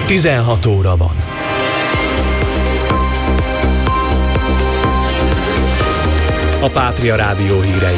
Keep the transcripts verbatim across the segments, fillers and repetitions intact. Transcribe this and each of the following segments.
tizenhat óra van. A Pátria Rádió hírei.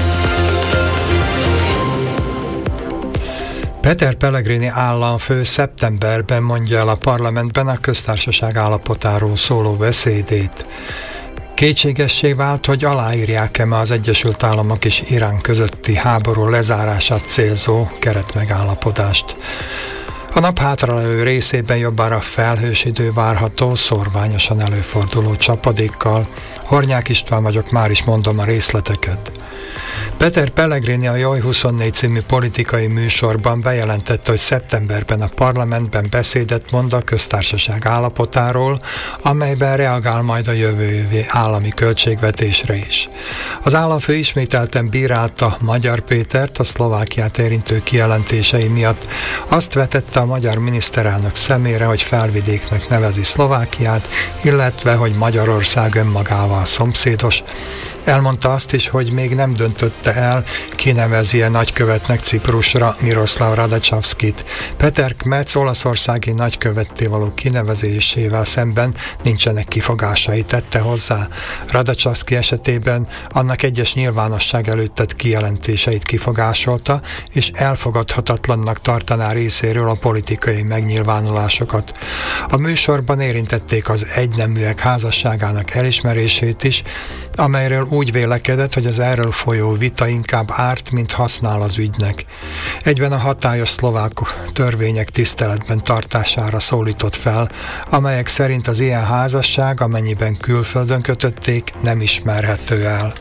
Peter Pellegrini államfő szeptemberben mondja el a parlamentben a köztársaság állapotáról szóló beszédét. Kétségessé vált, hogy aláírják-e ma az Egyesült Államok és Irán közötti háború lezárását célzó keretmegállapodást. A nap hátralevő részében jobbára felhős idő várható, szórványosan előforduló csapadékkal. Hornyák István vagyok, már is mondom a részleteket. Peter Pellegrini a Jaj huszonnégy című politikai műsorban bejelentette, hogy szeptemberben a parlamentben beszédet mond a köztársaság állapotáról, amelyben reagál majd a jövő évi állami költségvetésre is. Az államfő ismételten bírálta Magyar Pétert a Szlovákiát érintő kijelentései miatt. Azt vetette a magyar miniszterelnök szemére, hogy felvidéknek nevezi Szlovákiát, illetve hogy Magyarország önmagával szomszédos. Elmondta azt is, hogy még nem döntötte el, kinevezi-e nagykövetnek Ciprusra Miroslav Radečavskit. Peter Kmec olaszországi nagykövetté való kinevezésével szemben nincsenek kifogásai, tette hozzá. Radečavski esetében annak egyes nyilvánosság előtt tett kijelentéseit kifogásolta, és elfogadhatatlannak tartaná részéről a politikai megnyilvánulásokat. A műsorban érintették az egyneműek házasságának elismerését is, amelyről úgy vélekedett, hogy az erről folyó vita inkább árt, mint használ az ügynek. Egyben a hatályos szlovák törvények tiszteletben tartására szólított fel, amelyek szerint az ilyen házasság, amennyiben külföldön kötötték, nem ismerhető el.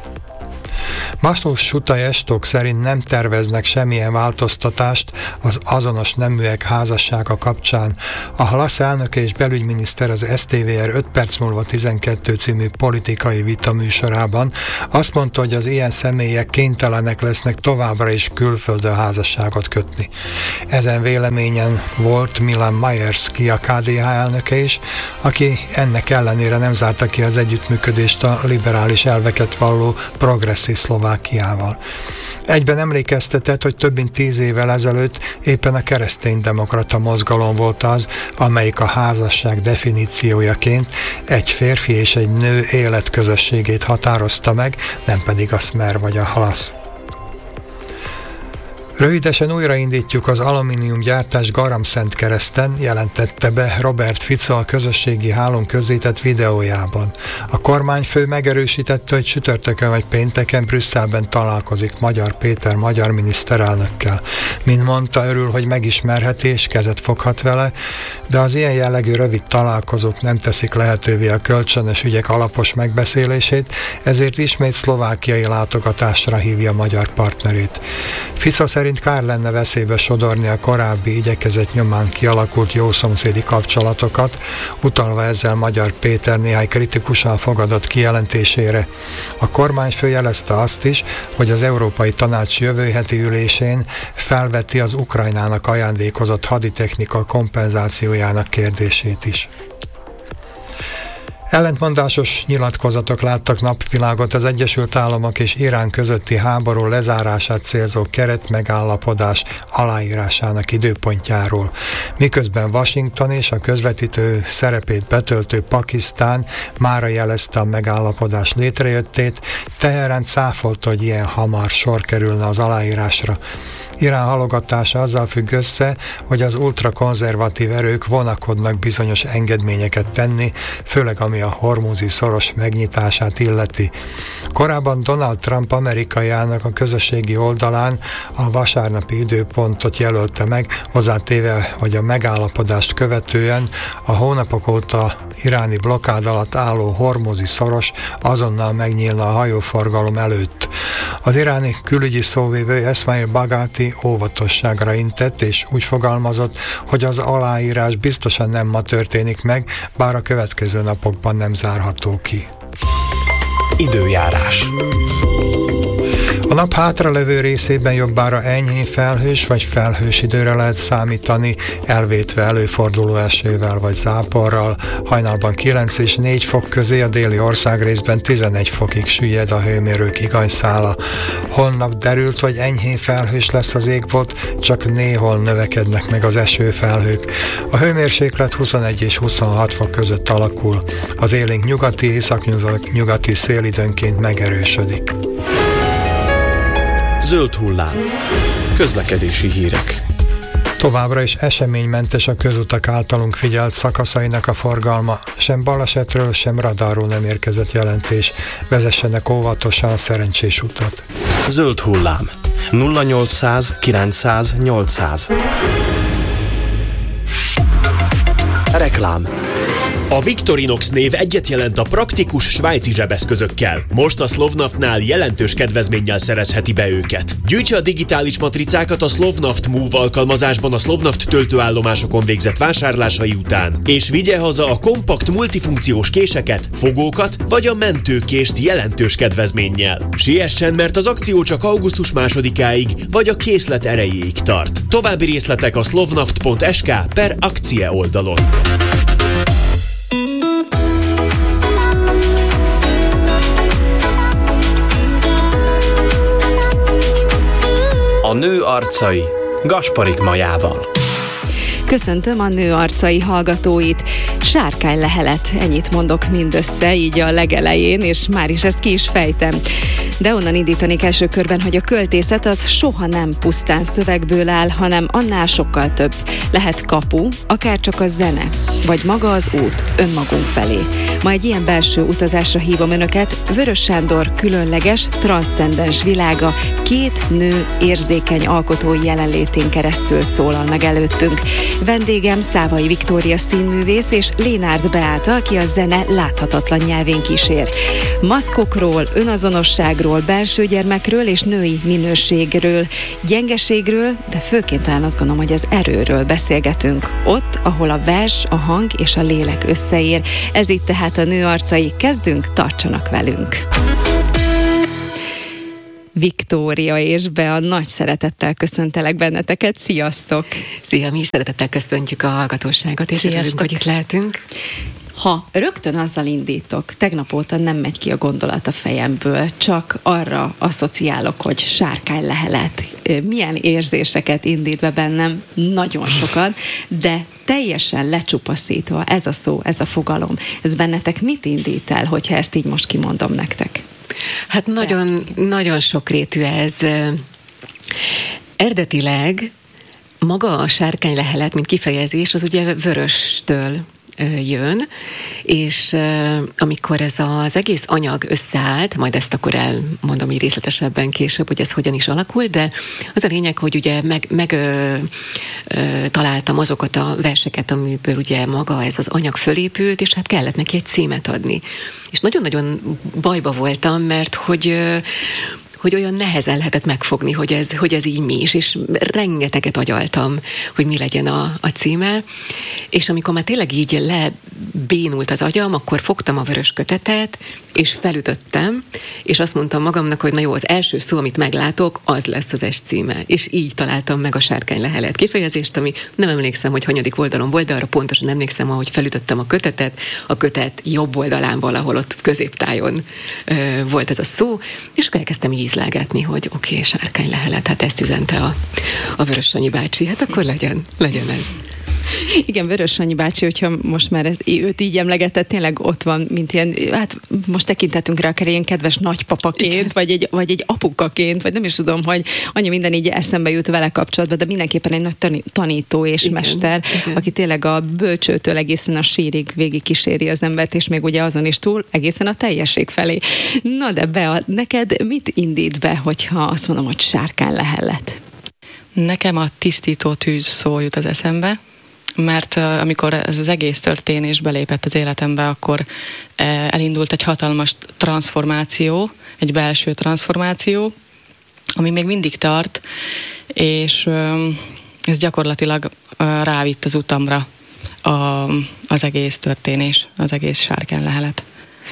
Maslós Sutai Estók szerint nem terveznek semmilyen változtatást az azonos neműek házassága kapcsán. A Halasz elnöke és belügyminiszter az es té vé er öt perc múlva tizenkettő című politikai vita műsorában azt mondta, hogy az ilyen személyek kénytelenek lesznek továbbra is külföldön házasságot kötni. Ezen véleményen volt Milan Majerski, a ká dé há elnöke is, aki ennek ellenére nem zárta ki az együttműködést a liberális elveket valló progresszív Szlovákiával. Egyben emlékeztetett, hogy több mint tíz évvel ezelőtt éppen a kereszténydemokrata mozgalom volt az, amelyik a házasság definíciójaként egy férfi és egy nő életközösségét határozta meg, nem pedig a Smer vagy a Halasz. Rövidesen újraindítjuk az alumíniumgyártás Garamszentkereszten, jelentette be Robert Fico a közösségi hálón közzétett videójában. A kormányfő megerősítette, hogy csütörtökön vagy pénteken Brüsszelben találkozik Magyar Péter magyar miniszterelnökkel. Mint mondta, örül, hogy megismerheti és kezet foghat vele, de az ilyen jellegű rövid találkozók nem teszik lehetővé a kölcsönös ügyek alapos megbeszélését, ezért ismét szlovákiai látogatásra hívja magyar partnerét. Fico szerint kár lenne veszélybe sodorni a korábbi igyekezet nyomán kialakult jószomszédi kapcsolatokat, utalva ezzel Magyar Péter néhány kritikusan fogadott kijelentésére. A kormányfő jelezte azt is, hogy az Európai Tanács jövő heti ülésén felveti az Ukrajnának ajándékozott haditechnika kompenzációjának kérdését is. Ellentmondásos nyilatkozatok láttak napvilágot az Egyesült Államok és Irán közötti háború lezárását célzó keretmegállapodás aláírásának időpontjáról. Miközben Washington és a közvetítő szerepét betöltő Pakisztán mára jelezte a megállapodás létrejöttét, Teherán cáfolta, hogy ilyen hamar sor kerülne az aláírásra. Irán halogatása azzal függ össze, hogy az ultrakonzervatív erők vonakodnak bizonyos engedményeket tenni, főleg ami a hormuzi szoros megnyitását illeti. Korábban Donald Trump amerikai elnök a közösségi oldalán a vasárnapi időpontot jelölte meg, hozzátéve, hogy a megállapodást követően a hónapok óta iráni blokkád alatt álló hormuzi szoros azonnal megnyílna a hajóforgalom előtt. Az iráni külügyi szóvivő Esmail Bagati óvatosságra intett, és úgy fogalmazott, hogy az aláírás biztosan nem ma történik meg, bár a következő napokban nem zárható ki. Időjárás. A nap hátralevő részében jobbára enyhén felhős vagy felhős időre lehet számítani, elvétve előforduló esővel vagy záporral. Hajnalban kilenc és négy fok közé, a déli országrészben tizenegy fokig süllyed a hőmérők iganyszála. Holnap derült vagy enyhén felhős lesz az égbolt, csak néhol növekednek meg az esőfelhők. A hőmérséklet huszonegy és huszonhat fok között alakul. Az élénk nyugati, északnyugati szél időnként megerősödik. Zöld hullám. Közlekedési hírek. Továbbra is eseménymentes a közutak általunk figyelt szakaszainak a forgalma. Sem balesetről, sem radarról nem érkezett jelentés. Vezessenek óvatosan, szerencsés utat. Zöld hullám. nulla nyolcszáz kilencszáz nyolcszáz. Reklám. A Victorinox név egyet jelent a praktikus svájci zsebeszközökkel. Most a Slovnaftnál jelentős kedvezménnyel szerezheti be őket. Gyűjtse a digitális matricákat a Slovnaft Move alkalmazásban a Slovnaft töltőállomásokon végzett vásárlásai után, és vigye haza a kompakt multifunkciós késeket, fogókat vagy a mentőkést jelentős kedvezménnyel. Siessen, mert az akció csak augusztus másodikáig vagy a készlet erejéig tart. További részletek a slovnaft pont es ká per akcie oldalon. A nő arcai Gasparik Majával. Köszöntöm a Nő arcai hallgatóit. Sárkánylehelet, ennyit mondok mindössze, így a legelején, és már is ezt ki is fejtem. De onnan indítanék első körben, hogy a költészet az soha nem pusztán szövegből áll, hanem annál sokkal több. Lehet kapu, akár csak a zene, vagy maga az út önmagunk felé. Ma egy ilyen belső utazásra hívom önöket. Vörös Sándor különleges, transzcendens világa két nő érzékeny alkotói jelenlétén keresztül szólal meg előttünk. Vendégem Szávai Viktória színművész és Lénárd Beáta, aki a zene láthatatlan nyelvén kísér. Maszkokról, önazonosságról, belső gyermekről és női minőségről, gyengeségről, de főként talán azt gondolom, hogy az erőről beszélgetünk. Ott, ahol a vers, a hang és a lélek összeér. Ez itt tehát a Nő arcai. Kezdünk, tartsanak velünk! Viktória és Bea, nagy szeretettel köszöntelek benneteket. Sziasztok! Szia, mi is szeretettel köszöntjük a hallgatóságot, és örülünk, hogy itt lehetünk. Ha rögtön azzal indítok, tegnap óta nem megy ki a gondolat a fejemből, csak arra asszociálok, hogy sárkánylehelet. Milyen érzéseket indít be bennem? Nagyon sokan, de teljesen lecsupaszítva ez a szó, ez a fogalom. Ez bennetek mit indít el, hogyha ezt így most kimondom nektek? Hát nagyon, nagyon sokrétű ez. Eredetileg maga a sárkánylehelet, mint kifejezés, az ugye vöröstől jön, és amikor ez az egész anyag összeállt, majd ezt akkor elmondom így részletesebben később, hogy ez hogyan is alakul, de az a lényeg, hogy ugye meg, meg ö, ö, találtam azokat a verseket, amiből ugye maga ez az anyag fölépült, és hát kellett neki egy címet adni. És nagyon-nagyon bajba voltam, mert hogy ö, hogy olyan nehezen lehetett megfogni, hogy ez, hogy ez így mi is, és rengeteget agyaltam, hogy mi legyen a, a címe, és amikor már tényleg így lebénult az agyam, akkor fogtam a vörös kötetet, és felütöttem, és azt mondtam magamnak, hogy na jó, az első szó, amit meglátok, az lesz az es címe. És így találtam meg a sárkánylehelet kifejezést, ami nem emlékszem, hogy hanyadik oldalon volt, de arra pontosan emlékszem, ahogy felütöttem a kötetet, a kötet jobb oldalán valahol ott középtájon ö, volt ez a szó, és akkor elkezdtem így ízlelgetni, hogy oké, okay, sárkánylehelet, hát ezt üzente a, a Vörös Sanyi bácsi, hát akkor legyen, legyen ez. Igen, Vörös Sanyi bácsi, hogyha most már ez, őt így emlegetett, tényleg ott van, mint ilyen, hát most tekintetünk rá akár ilyen kedves nagypapaként, vagy egy, vagy egy apukaként, vagy nem is tudom, hogy annyi minden így eszembe jut vele kapcsolatban, de mindenképpen egy nagy tanító és igen, mester, igen. Aki tényleg a bölcsőtől egészen a sírig végig kíséri az embert, és még ugye azon is túl egészen a teljesség felé. Na de Bea, neked mit indít be, hogyha azt mondom, hogy sárkánylehelet? Nekem a tisztító tűz szó jut az eszembe, mert uh, amikor ez az egész történés belépett az életembe, akkor uh, elindult egy hatalmas transformáció, egy belső transformáció, ami még mindig tart, és uh, ez gyakorlatilag uh, rávitt az utamra a, az egész történés, az egész sárkánylehelet.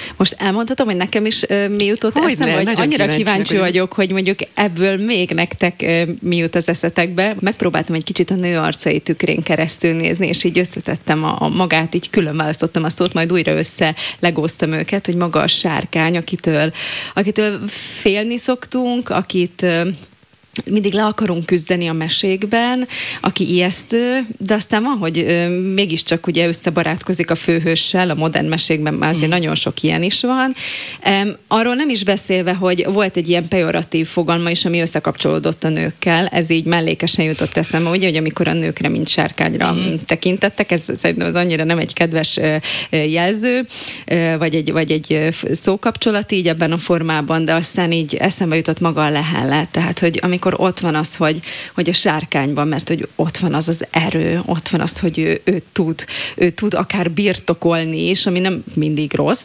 Most elmondhatom, hogy nekem is uh, mi jutott hogy eszembe, hogy annyira kíváncsi, kíváncsi vagyok, hogy mondjuk ebből még nektek uh, mi jut az eszetekbe. Megpróbáltam egy kicsit a Nő arcai tükrén keresztül nézni, és így összetettem a, a magát, így külön választottam a szót, majd újra össze legóztam őket, hogy maga a sárkány, akitől, akitől félni szoktunk, akit uh, mindig le akarunk küzdeni a mesékben, aki ijesztő, de aztán van, hogy ö, mégiscsak ugye összebarátkozik a főhőssel, a modern mesékben már azért mm. nagyon sok ilyen is van. Um, arról nem is beszélve, hogy volt egy ilyen pejoratív fogalma is, ami összekapcsolódott a nőkkel, ez így mellékesen jutott eszembe, ugye, hogy amikor a nőkre, mint sárkányra mm. tekintettek, ez szerintem az annyira nem egy kedves ö, jelző, ö, vagy, egy, vagy egy szókapcsolat így ebben a formában, de aztán így eszembe jutott maga a lehellet, tehát, hogy amikor ott van az, hogy, hogy a sárkányban, mert hogy ott van az az erő, ott van az, hogy ő, ő, tud, ő tud akár birtokolni is, ami nem mindig rossz,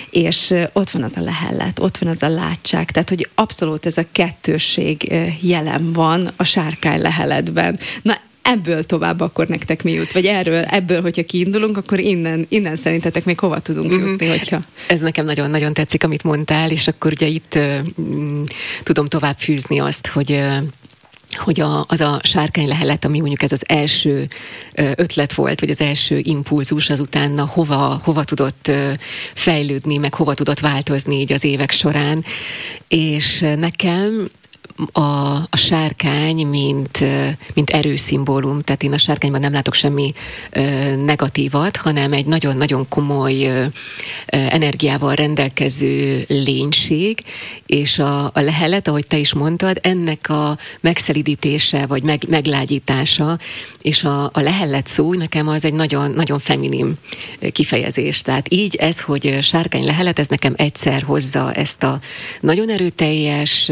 és ott van az a lehellet, ott van az a látság, tehát hogy abszolút ez a kettősség jelen van a sárkány leheletben. Na, ebből tovább akkor nektek mi jut? Vagy erről, ebből, hogyha kiindulunk, akkor innen, innen szerintetek még hova tudunk mm-hmm. jutni, hogyha... Ez nekem nagyon-nagyon tetszik, amit mondtál, és akkor ugye itt uh, tudom tovább fűzni azt, hogy... Uh, hogy a, az a sárkány lehelet, ami mondjuk ez az első ötlet volt, vagy az első impulzus, az utána hova, hova tudott fejlődni, meg hova tudott változni így az évek során. És nekem a, a sárkány, mint, mint erőszimbólum, tehát én a sárkányban nem látok semmi negatívat, hanem egy nagyon-nagyon komoly energiával rendelkező lénység, és a, a lehelet, ahogy te is mondtad, ennek a megszelidítése, vagy meg, meglágyítása, és a, a lehellet szó nekem az egy nagyon, nagyon feminim kifejezés. Tehát így ez, hogy sárkány lehelet, ez nekem egyszer hozza ezt a nagyon erőteljes,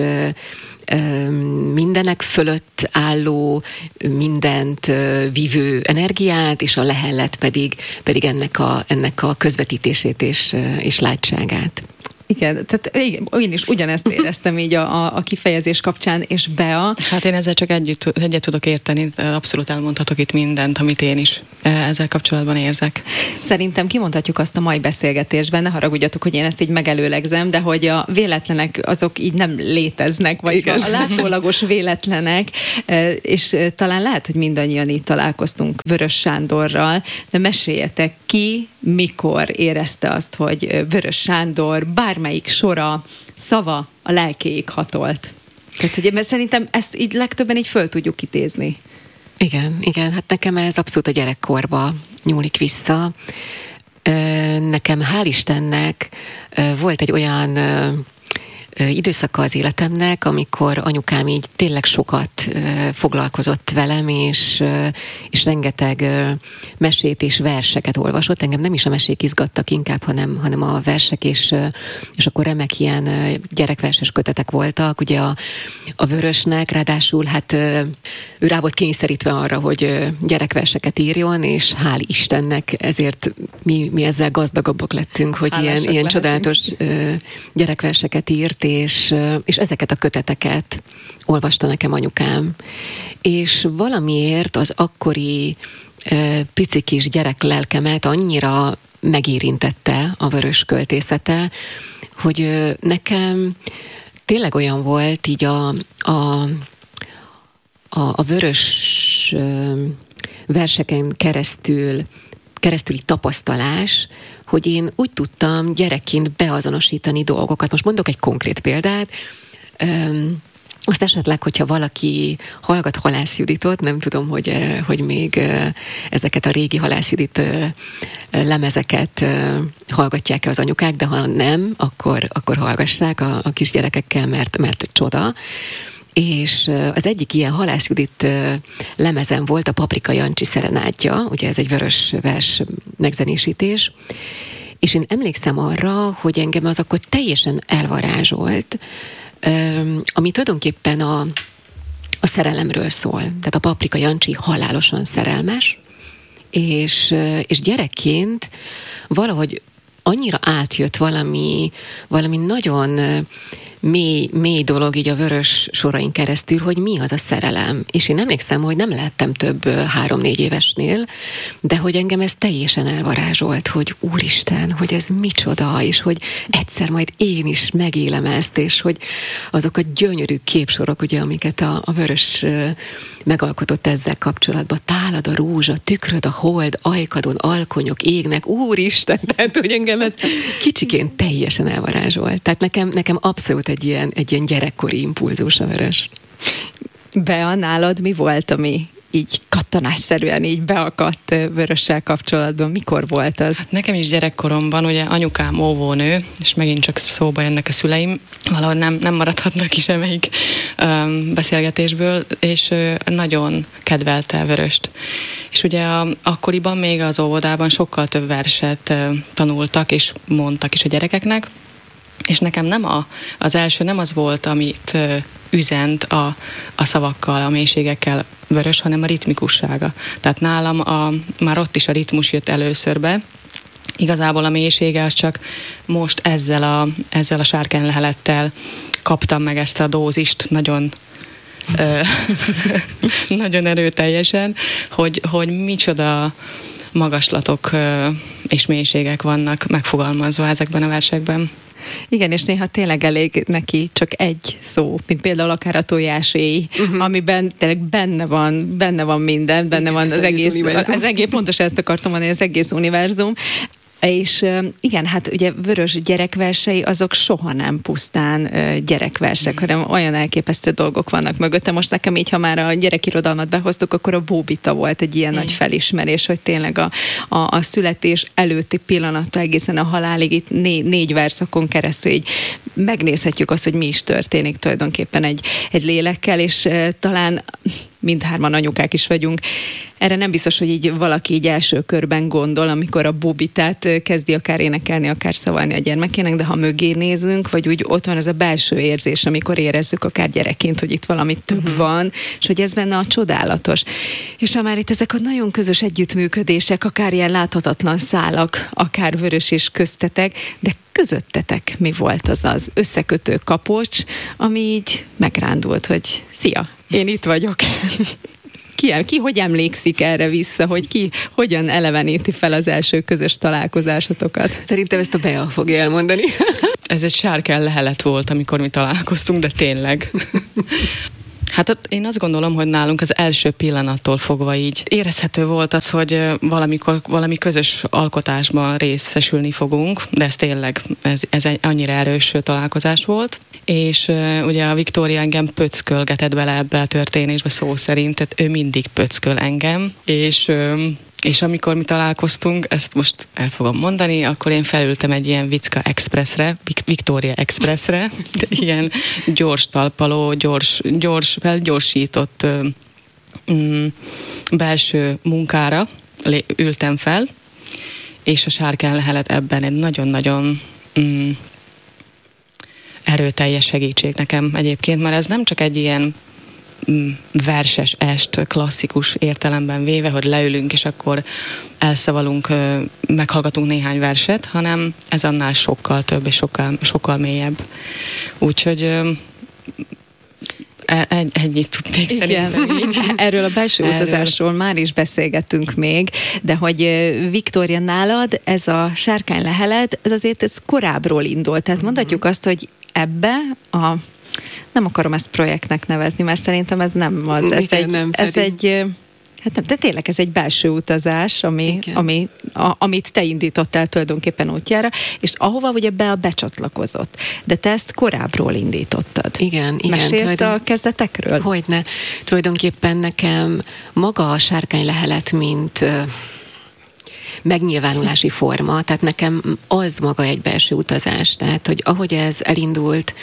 mindenek fölött álló, mindent vívő energiát, és a lehellet pedig, pedig ennek, a, ennek a közvetítését és, és látságát. Igen, tehát igen, én is ugyanezt éreztem így a, a, a kifejezés kapcsán, és Bea. Hát én ezzel csak együtt, egyet tudok érteni, abszolút elmondhatok itt mindent, amit én is ezzel kapcsolatban érzek. Szerintem kimondhatjuk azt a mai beszélgetésben, ne haragudjatok, hogy én ezt így megelőlegzem, de hogy a véletlenek azok így nem léteznek, vagy igen. A látszólagos véletlenek, és talán lehet, hogy mindannyian így találkoztunk Vörös Sándorral, de meséljetek ki, mikor érezte azt, hogy Vörös Sándor bármelyik sora, szava a lelkéig hatolt. Tehát, ugye, mert szerintem ezt így legtöbben így föl tudjuk idézni. Igen, igen, hát nekem ez abszolút a gyerekkorba nyúlik vissza. Nekem hál' Istennek volt egy olyan időszaka az életemnek, amikor anyukám így tényleg sokat foglalkozott velem, és, és rengeteg mesét és verseket olvasott. Engem nem is a mesék izgattak inkább, hanem, hanem a versek, és, és akkor remek ilyen gyerekverses kötetek voltak. Ugye a, a Vörösnek ráadásul hát ő rá volt kényszerítve arra, hogy gyerekverseket írjon, és hál' Istennek ezért mi, mi ezzel gazdagabbak lettünk, hogy ilyen, ilyen csodálatos gyerekverseket írt, És, és ezeket a köteteket olvasta nekem anyukám. És valamiért az akkori e, pici kis gyerek lelkemet annyira megérintette a Vörös költészete, hogy e, nekem tényleg olyan volt így a, a, a, a Vörös e, verseken keresztül keresztüli tapasztalás, hogy én úgy tudtam gyerekként beazonosítani dolgokat. Most mondok egy konkrét példát. Öm, azt esetleg, hogyha valaki hallgat Halász Juditot, nem tudom, hogy, hogy még ezeket a régi Halász Judit lemezeket hallgatják-e az anyukák, de ha nem, akkor, akkor hallgassák a, a kisgyerekekkel, mert, mert csoda. És az egyik ilyen Halász Judit lemezen volt a Paprika Jancsi szerenádja, ugye ez egy vörös vers megzenésítés, és én emlékszem arra, hogy engem az akkor teljesen elvarázsolt, ami tulajdonképpen a, a szerelemről szól. Tehát a Paprika Jancsi halálosan szerelmes, és, és gyerekként valahogy annyira átjött valami, valami nagyon mély, mély dolog így a vörös sorain keresztül, hogy mi az a szerelem. És én emlékszem, hogy nem lehettem több három-négy évesnél, de hogy engem ez teljesen elvarázsolt, hogy úristen, hogy ez micsoda, és hogy egyszer majd én is megélem ezt, és hogy azok a gyönyörű képsorok, ugye, amiket a, a vörös megalkotott ezzel kapcsolatban. Tálad a rózsa, tükröd a hold, ajkadon alkonyok égnek, úristen, tehát hogy engem ez kicsiként teljesen elvarázsolt. Tehát nekem, nekem abszolút egy ilyen, egy ilyen gyerekkori impulzus a vörös. Bea, nálad mi volt, ami így kattanásszerűen így beakadt vörössel kapcsolatban? Mikor volt az? Hát nekem is gyerekkoromban, ugye anyukám óvónő, és megint csak szóba jönnek a szüleim, valahogy nem, nem maradhatnak ki semmelyik um, beszélgetésből, és uh, nagyon kedvelte a vöröst. És ugye a, akkoriban még az óvodában sokkal több verset uh, tanultak, és mondtak is a gyerekeknek, és nekem nem a, az első nem az volt, amit uh, üzent a, a szavakkal, a mélységekkel vörös, hanem a ritmikussága. Tehát nálam a, már ott is a ritmus jött először be. Igazából a mélysége az csak most ezzel a, ezzel a sárkánylehelettel kaptam meg ezt a dózist nagyon ö, nagyon erőteljesen, hogy, hogy micsoda magaslatok ö, és mélységek vannak megfogalmazva ezekben a versekben. Igen, és néha tényleg elég neki csak egy szó, mint például akár a tojáséj, uh-huh. amiben tényleg benne van, benne van minden, benne igen, van az, az egész, egész az egész, pontosan ezt akartam mondani, az egész univerzum. És igen, hát ugye vörös gyerekversei azok soha nem pusztán gyerekversek, hanem olyan elképesztő dolgok vannak mögötte. Most nekem így, ha már a gyerekirodalmat behoztuk, akkor a Bóbita volt egy ilyen mm. nagy felismerés, hogy tényleg a, a, a születés előtti pillanattól egészen a halálig itt né, négy verszakon keresztül így megnézhetjük azt, hogy mi is történik tulajdonképpen egy, egy lélekkel, és talán mindhárman anyukák is vagyunk. Erre nem biztos, hogy így valaki így első körben gondol, amikor a Bóbitát kezdi akár énekelni, akár szavalni a gyermekének, de ha mögé nézünk, vagy úgy ott van ez a belső érzés, amikor érezzük akár gyerekként, hogy itt valami több uh-huh. van, és hogy ez benne a csodálatos. És ha már itt ezek a nagyon közös együttműködések, akár ilyen láthatatlan szálak, akár vörös és köztetek, de közöttetek mi volt az az összekötő kapocs, ami így megrándult, hogy szia, én itt vagyok. Ki, ki hogy emlékszik erre vissza, hogy ki hogyan eleveníti fel az első közös találkozásotokat? Szerintem ezt a Bea fogja elmondani. Ez egy sárkánylehelet volt, amikor mi találkoztunk, de tényleg. Hát én azt gondolom, hogy nálunk az első pillanattól fogva így érezhető volt az, hogy valamikor valami közös alkotásban részesülni fogunk, de ez tényleg, ez, ez egy annyira erős találkozás volt. És uh, ugye a Viktória engem pöckölgetett bele ebbe a történésbe szó szerint, tehát ő mindig pöcköl engem, és... Um, És amikor mi találkoztunk, ezt most el fogom mondani, akkor én felültem egy ilyen Vicka Expressre, Victoria Expressre, ilyen gyors talpaló, gyors, gyors felgyorsított um, belső munkára ültem fel, és a sárkánylehelet ebben egy nagyon-nagyon um, erőteljes segítség nekem egyébként, mert ez nem csak egy ilyen verses est, klasszikus értelemben véve, hogy leülünk, és akkor elszavalunk, meghallgatunk néhány verset, hanem ez annál sokkal több, és sokkal, sokkal mélyebb. Úgyhogy Egy, ennyit tudnék szerintem így. Erről a belső Erről. utazásról már is beszélgettünk még, de hogy Viktória, nálad ez a sárkánylehelet, ez azért ez korábbról indult. Tehát mondhatjuk azt, hogy ebbe a nem akarom ezt projektnek nevezni, mert szerintem ez nem az. Ez, igen, egy, nem ez egy, hát nem, de tényleg ez egy belső utazás, ami, ami, a, amit te indítottál tulajdonképpen útjára, és ahova ugye be a becsatlakozott. De te ezt korábbról indítottad. Igen, igen. Mesélsz tulajdon... a kezdetekről? Hogyne. Tulajdonképpen nekem maga a sárkánylehelet, mint uh, megnyilvánulási forma, tehát nekem az maga egy belső utazás. Tehát, hogy ahogy ez elindult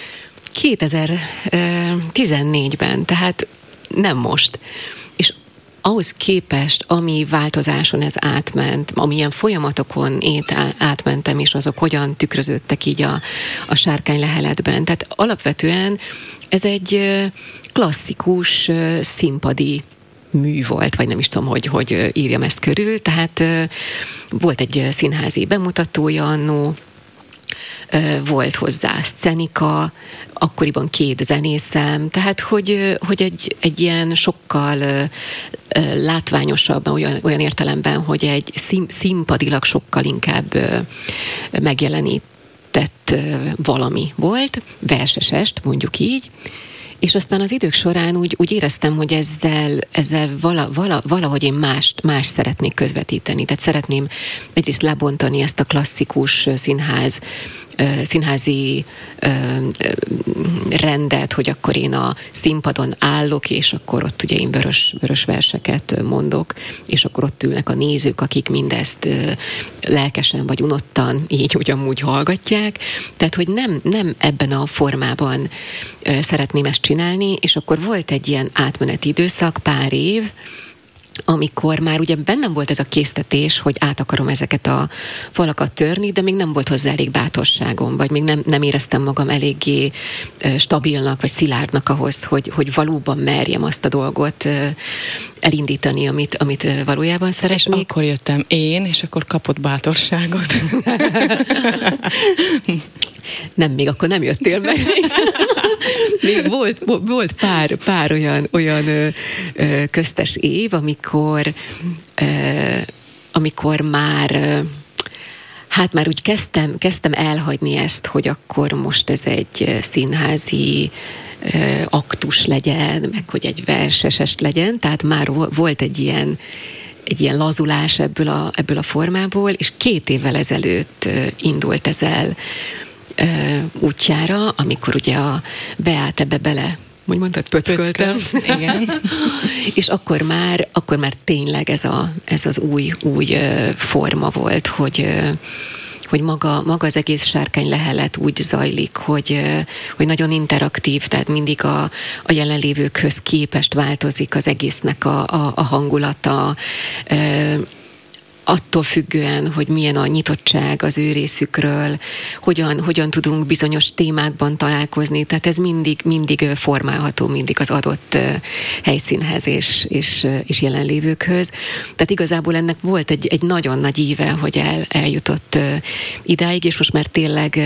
kétezer-tizennégyben, tehát nem most. És ahhoz képest, ami változáson ez átment, amilyen folyamatokon én átmentem, és azok hogyan tükröződtek így a, a sárkányleheletben. Tehát alapvetően ez egy klasszikus színpadi mű volt, vagy nem is tudom, hogy, hogy írjam ezt körül. Tehát volt egy színházi bemutatója annó, volt hozzá szcenika, akkoriban két zenészem, tehát hogy, hogy egy, egy ilyen sokkal látványosabb, olyan, olyan értelemben, hogy egy szín, színpadilag sokkal inkább megjelenített valami volt, versesest, mondjuk így, és aztán az idők során úgy, úgy éreztem, hogy ezzel, ezzel vala, vala, valahogy én mást, más szeretnék közvetíteni. Tehát szeretném egyrészt lebontani ezt a klasszikus színház, színházi rendet, hogy akkor én a színpadon állok, és akkor ott ugye én vörös, vörös verseket mondok, és akkor ott ülnek a nézők, akik mindezt lelkesen vagy unottan így ugyanúgy hallgatják. Tehát, hogy nem, nem ebben a formában szeretném ezt csinálni, és akkor volt egy ilyen átmeneti időszak, pár év, amikor már ugye bennem volt ez a késztetés, hogy át akarom ezeket a falakat törni, de még nem volt hozzá elég bátorságom, vagy még nem, nem éreztem magam eléggé stabilnak, vagy szilárdnak ahhoz, hogy, hogy valóban merjem azt a dolgot elindítani, amit, amit valójában szeretnék. És akkor jöttem én, és akkor kapott bátorságot. Nem, még akkor nem jöttél meg. Még volt, volt pár, pár olyan, olyan ö, ö, köztes év, amikor, ö, amikor már ö, hát már úgy kezdtem, kezdtem elhagyni ezt, hogy akkor most ez egy színházi ö, aktus legyen, meg hogy egy verseses legyen, tehát már volt egy ilyen egy ilyen lazulás ebből a, ebből a formából, és két évvel ezelőtt ö, indult ez el útjára, amikor ugye a Beát ebbe bele, hogy mondtad, pöcköltem. Igen. És akkor már, akkor már tényleg ez, a, ez az új, új forma volt, hogy, hogy maga, maga az egész Sárkány Lehelet úgy zajlik, hogy, hogy nagyon interaktív, tehát mindig a, a jelenlévőkhöz képest változik az egésznek a, a, a hangulata, attól függően, hogy milyen a nyitottság az ő részükről, hogyan, hogyan tudunk bizonyos témákban találkozni, tehát ez mindig, mindig formálható, mindig az adott helyszínhez és, és, és jelenlévőkhöz. Tehát igazából ennek volt egy, egy nagyon nagy íve, hogy el, eljutott idáig, és most már tényleg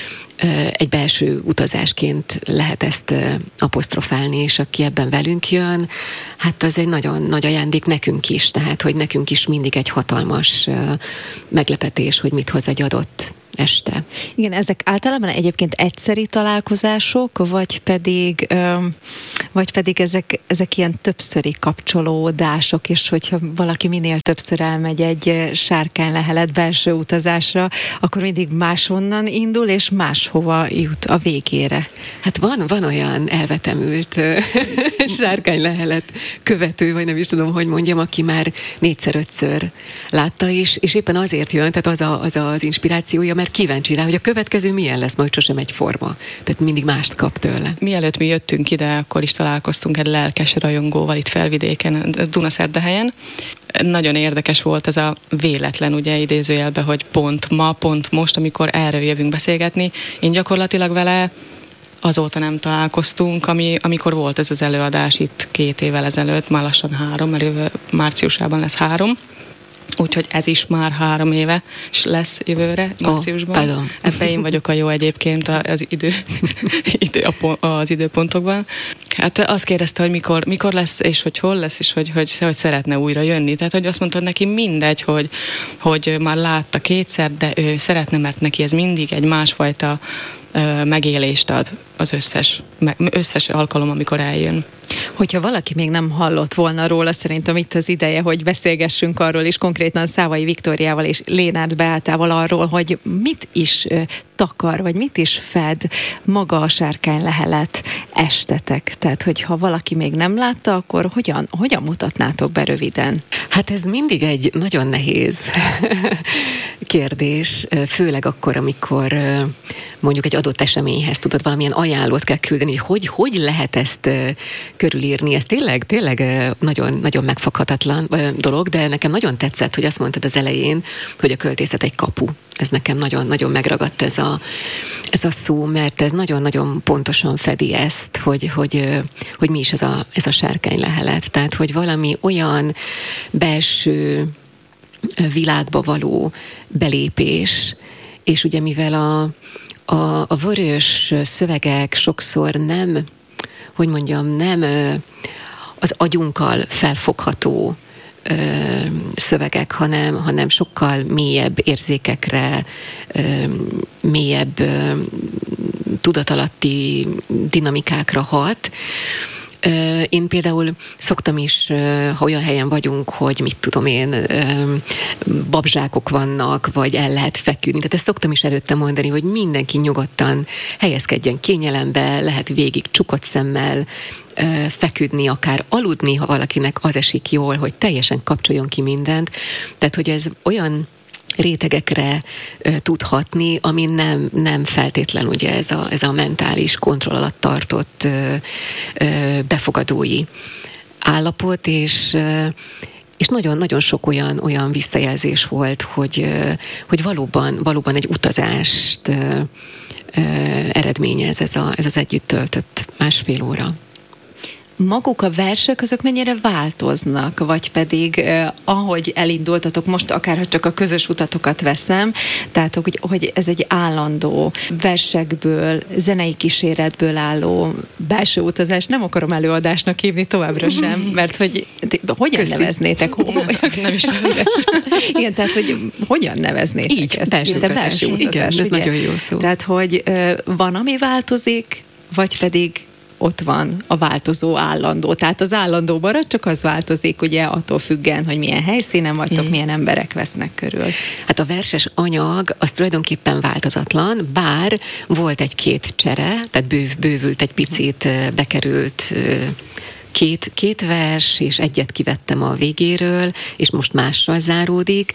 egy belső utazásként lehet ezt apostrofálni, és aki ebben velünk jön, hát az egy nagyon nagy ajándék nekünk is, tehát hogy nekünk is mindig egy hatalmas meglepetés, hogy mit hoz egy adott este. Igen, ezek általában egyébként egyszeri találkozások, vagy pedig, vagy pedig ezek, ezek ilyen többszöri kapcsolódások, és hogyha valaki minél többször elmegy egy Sárkány Lehelet belső utazásra, akkor mindig máshonnan indul, és máshova jut a végére. Hát van, van olyan elvetemült Sárkány Lehelet követő, vagy nem is tudom, hogy mondjam, aki már négyszer-ötször látta is, és éppen azért jön, tehát az a, az, az inspirációja, mert kíváncsi rá, hogy a következő milyen lesz, majd sosem egyforma. Tehát mindig mást kap tőle. Mielőtt mi jöttünk ide, akkor is találkoztunk egy lelkes rajongóval itt Felvidéken, Dunaszerdahelyen. Nagyon érdekes volt ez a véletlen, ugye idézőjelben, hogy pont ma, pont most, amikor erről jövünk beszélgetni. Én gyakorlatilag vele azóta nem találkoztunk, ami, amikor volt ez az előadás itt két évvel ezelőtt, már lassan három, mert márciusában lesz három. Úgyhogy ez is már három éve, és lesz jövőre, márciusban. Oh, ebben én vagyok a jó egyébként az, idő, idő, az időpontokban. Hát azt kérdezte, hogy mikor, mikor lesz, és hogy hol lesz, és hogy, hogy, hogy szeretne újra jönni. Tehát, hogy azt mondta neki mindegy, hogy, hogy már látta kétszer, de ő szeretne, mert neki ez mindig egy másfajta megélést ad az összes, összes alkalom, amikor eljön. Hogyha valaki még nem hallott volna róla, szerintem itt az ideje, hogy beszélgessünk arról, és konkrétan Szávai Viktóriával és Lénárt Beátával arról, hogy mit is takar, vagy mit is fed maga a Sárkány Lehelet estetek. Tehát, hogyha valaki még nem látta, akkor hogyan, hogyan mutatnátok be röviden? Hát ez mindig egy nagyon nehéz kérdés, főleg akkor, amikor mondjuk egy adott eseményhez tudod, valamilyen ajánlót kell küldeni, hogy hogy, hogy lehet ezt körülírni. Ez tényleg, tényleg nagyon, nagyon megfoghatatlan dolog, de nekem nagyon tetszett, hogy azt mondtad az elején, hogy a költészet egy kapu. Ez nekem nagyon, nagyon megragadt ez a, ez a szó, mert ez nagyon-nagyon pontosan fedi ezt, hogy, hogy, hogy mi is ez a, ez a Sárkány Lehelet. Tehát, hogy valami olyan belső világba való belépés, és ugye mivel a a, a vörös szövegek sokszor nem, hogy mondjam, nem az agyunkkal felfogható ö, szövegek, hanem, hanem sokkal mélyebb érzékekre, ö, mélyebb ö, tudatalatti dinamikákra hat. Én például szoktam is, ha olyan helyen vagyunk, hogy mit tudom én, babzsákok vannak, vagy el lehet feküdni. Tehát ezt szoktam is előtte mondani, hogy mindenki nyugodtan helyezkedjen kényelembe, lehet végig csukott szemmel feküdni, akár aludni, ha valakinek az esik jól, hogy teljesen kapcsoljon ki mindent. Tehát, hogy ez olyan rétegekre uh, tud hatni, ami nem, nem feltétlen ugye ez a, ez a mentális kontroll alatt tartott uh, uh, befogadói állapot, és, uh, és nagyon-nagyon sok olyan, olyan visszajelzés volt, hogy, uh, hogy valóban, valóban egy utazást uh, uh, eredményez ez, a, ez az együtt töltött másfél óra. Maguk a versek, azok mennyire változnak, vagy pedig eh, ahogy elindultatok most, akár csak a közös utatokat veszem, tehát hogy, hogy ez egy állandó versekből, zenei kíséretből álló belső utazás, nem akarom előadásnak hívni továbbra sem, mert hogy hogyan Köszi. neveznétek? Nem, nem is Igen, tehát hogy hogyan neveznétek Így, ezt? Belső utazás, belső utazás, igen, ez ugye? Nagyon jó szó. Tehát, hogy eh, van, ami változik, vagy pedig ott van a változó állandó. Tehát az állandó marad, csak az változik, ugye attól függen, hogy milyen helyszínen vagytok, mm. milyen emberek vesznek körül. Hát a verses anyag az tulajdonképpen változatlan, bár volt egy-két csere, tehát bőv, bővült egy picit, bekerült két, két vers, és egyet kivettem a végéről, és most mással záródik.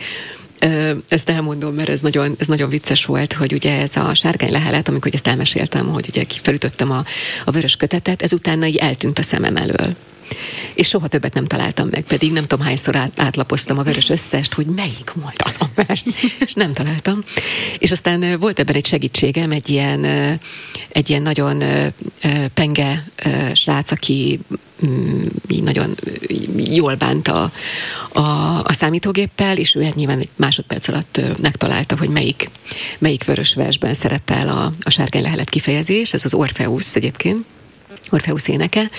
Ezt elmondom, mert ez nagyon, ez nagyon vicces volt, hogy ugye ez a sárkány lehelet, amikor ezt elmeséltem, hogy ugye felütöttem a, a vörös kötetet, ezután így eltűnt a szemem elől. És soha többet nem találtam meg, pedig nem tudom hányszor át, átlapoztam a vörös összest, hogy melyik volt az a vers, és nem találtam. És aztán volt ebben egy segítségem, egy ilyen, egy ilyen nagyon penge srác, aki így nagyon jól bánt a, a, a számítógéppel, és ő hát nyilván egy másodperc alatt megtalálta, hogy melyik, melyik vörös versben szerepel a, a sárkány lehelet kifejezés, ez az Orpheus egyébként, Orpheus éneke,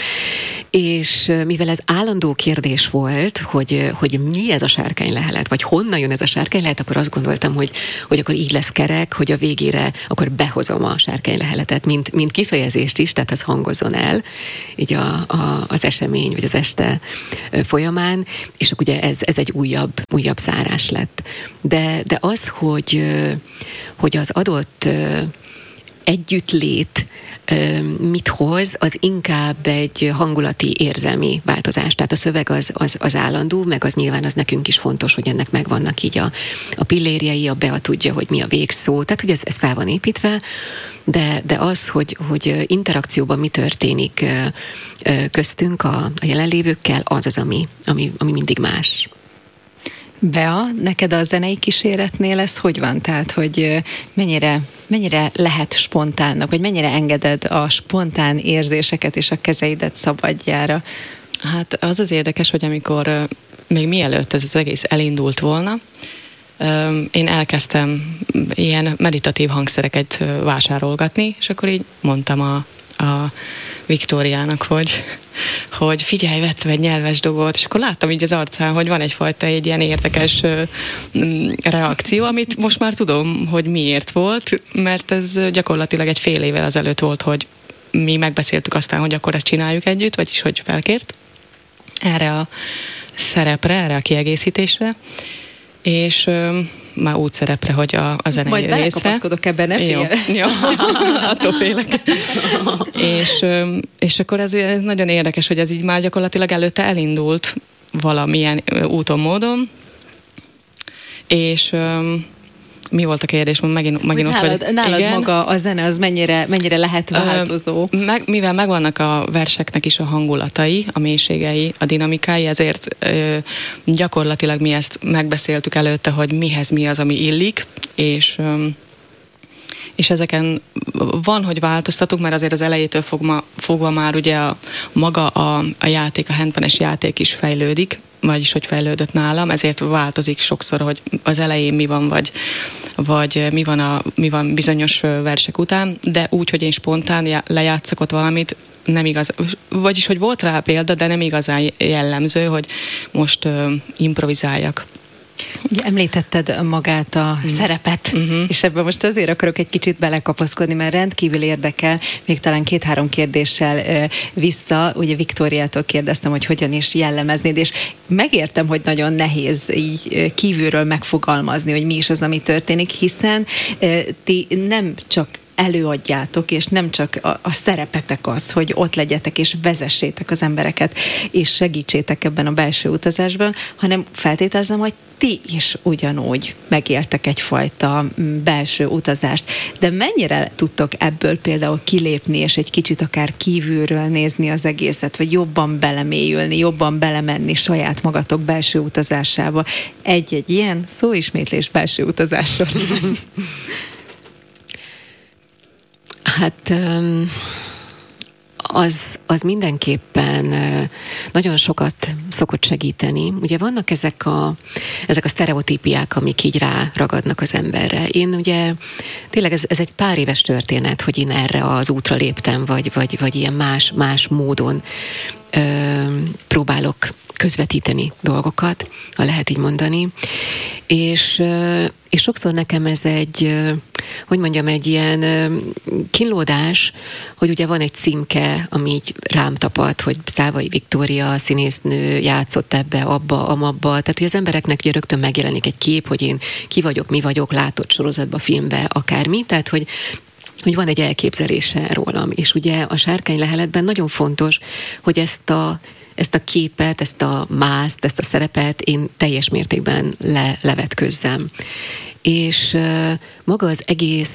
és mivel ez állandó kérdés volt, hogy, hogy mi ez a sárkány lehelet, vagy honnan jön ez a sárkány lehet, akkor azt gondoltam, hogy, hogy akkor így lesz kerek, hogy a végére akkor behozom a sárkány leheletet, mint, mint kifejezést is, tehát az hangozzon el így a, a, az esemény, vagy az este folyamán, és akkor ugye ez, ez egy újabb, újabb zárás lett. De, de az, hogy, hogy az adott együttlét mit hoz, az inkább egy hangulati, érzelmi változás. Tehát a szöveg az, az, az állandó, meg az nyilván az nekünk is fontos, hogy ennek megvannak így a, a pillérjei, a Bea tudja, hogy mi a végszó, tehát hogy ez, ez fel van építve, de, de az, hogy, hogy interakcióban mi történik köztünk a, a jelenlévőkkel, az az, ami, ami, ami mindig más. Bea, neked a zenei kíséretnél ez hogy van? Tehát, hogy mennyire, mennyire lehet spontánnak, vagy mennyire engeded a spontán érzéseket és a kezeidet szabadjára? Hát az az érdekes, hogy amikor még mielőtt ez az egész elindult volna, én elkezdtem ilyen meditatív hangszereket vásárolgatni, és akkor így mondtam a, a Viktóriának, hogy, hogy figyelj, vettem egy nyelves dobolt, és akkor láttam így az arcán, hogy van egyfajta egy ilyen érdekes reakció, amit most már tudom, hogy miért volt, mert ez gyakorlatilag egy fél évvel azelőtt volt, hogy mi megbeszéltük aztán, hogy akkor ezt csináljuk együtt, vagyis hogy felkért erre a szerepre, erre a kiegészítésre, és ö, már úgy szerepre, hogy a, a zenei Majd részre. Majd belekapaszkodok ebben, ne félj. Jó, jó. Attól félek. és, ö, és akkor ez, ez nagyon érdekes, hogy ez így már gyakorlatilag előtte elindult valamilyen úton, módon, és ö, mi volt a kérdés? Megint, megint ott nálad vagy. nálad Igen. maga a zene, az mennyire, mennyire lehet változó? Meg, mivel megvannak a verseknek is a hangulatai, a mélységei, a dinamikái, ezért ö, gyakorlatilag mi ezt megbeszéltük előtte, hogy mihez mi az, ami illik, és, ö, és ezeken van, hogy változtatunk, mert azért az elejétől fogma, fogva már ugye a, maga a, a játék, a handpanes játék is fejlődik, vagyis hogy fejlődött nálam, ezért változik sokszor, hogy az elején mi van, vagy, vagy mi van, a, mi van bizonyos versek után, de úgy, hogy én spontán lejátszok ott valamit, nem igaz, vagyis, hogy volt rá példa, de nem igazán jellemző, hogy most uh, improvizáljak. Ugye említetted magát a mm. szerepet, mm-hmm. és ebben most azért akarok egy kicsit belekapaszkodni, mert rendkívül érdekel, még talán két-három kérdéssel uh, vissza, ugye Viktóriától kérdeztem, hogy hogyan is jellemeznéd, és megértem, hogy nagyon nehéz így uh, kívülről megfogalmazni, hogy mi is az, ami történik, hiszen uh, ti nem csak előadjátok, és nem csak a, a szerepetek az, hogy ott legyetek, és vezessétek az embereket, és segítsétek ebben a belső utazásban, hanem feltételezem, hogy ti is ugyanúgy megéltek egyfajta belső utazást. De mennyire tudtok ebből például kilépni, és egy kicsit akár kívülről nézni az egészet, vagy jobban belemélyülni, jobban belemenni saját magatok belső utazásába? Egy-egy ilyen szóismétlés belső utazásról. Hát az, az mindenképpen nagyon sokat szokott segíteni. Ugye vannak ezek a, ezek a sztereotípiák, amik így ráragadnak az emberre. Én ugye tényleg ez, ez egy pár éves történet, hogy én erre az útra léptem, vagy, vagy, vagy ilyen más, más módon ö, próbálok közvetíteni dolgokat, ha lehet így mondani. És, és sokszor nekem ez egy, hogy mondjam, egy ilyen kínlódás, hogy ugye van egy címke, ami így rám tapad, hogy Szávai Viktória színésznő játszott ebbe, abba, amabba. Tehát, hogy az embereknek ugye rögtön megjelenik egy kép, hogy én ki vagyok, mi vagyok, látott sorozatba, filmbe, akármi. Tehát, hogy hogy van egy elképzelése rólam. És ugye a Sárkányleheletben nagyon fontos, hogy ezt a ezt a képet, ezt a mászt, ezt a szerepet én teljes mértékben le, levetközzem. És uh, maga az egész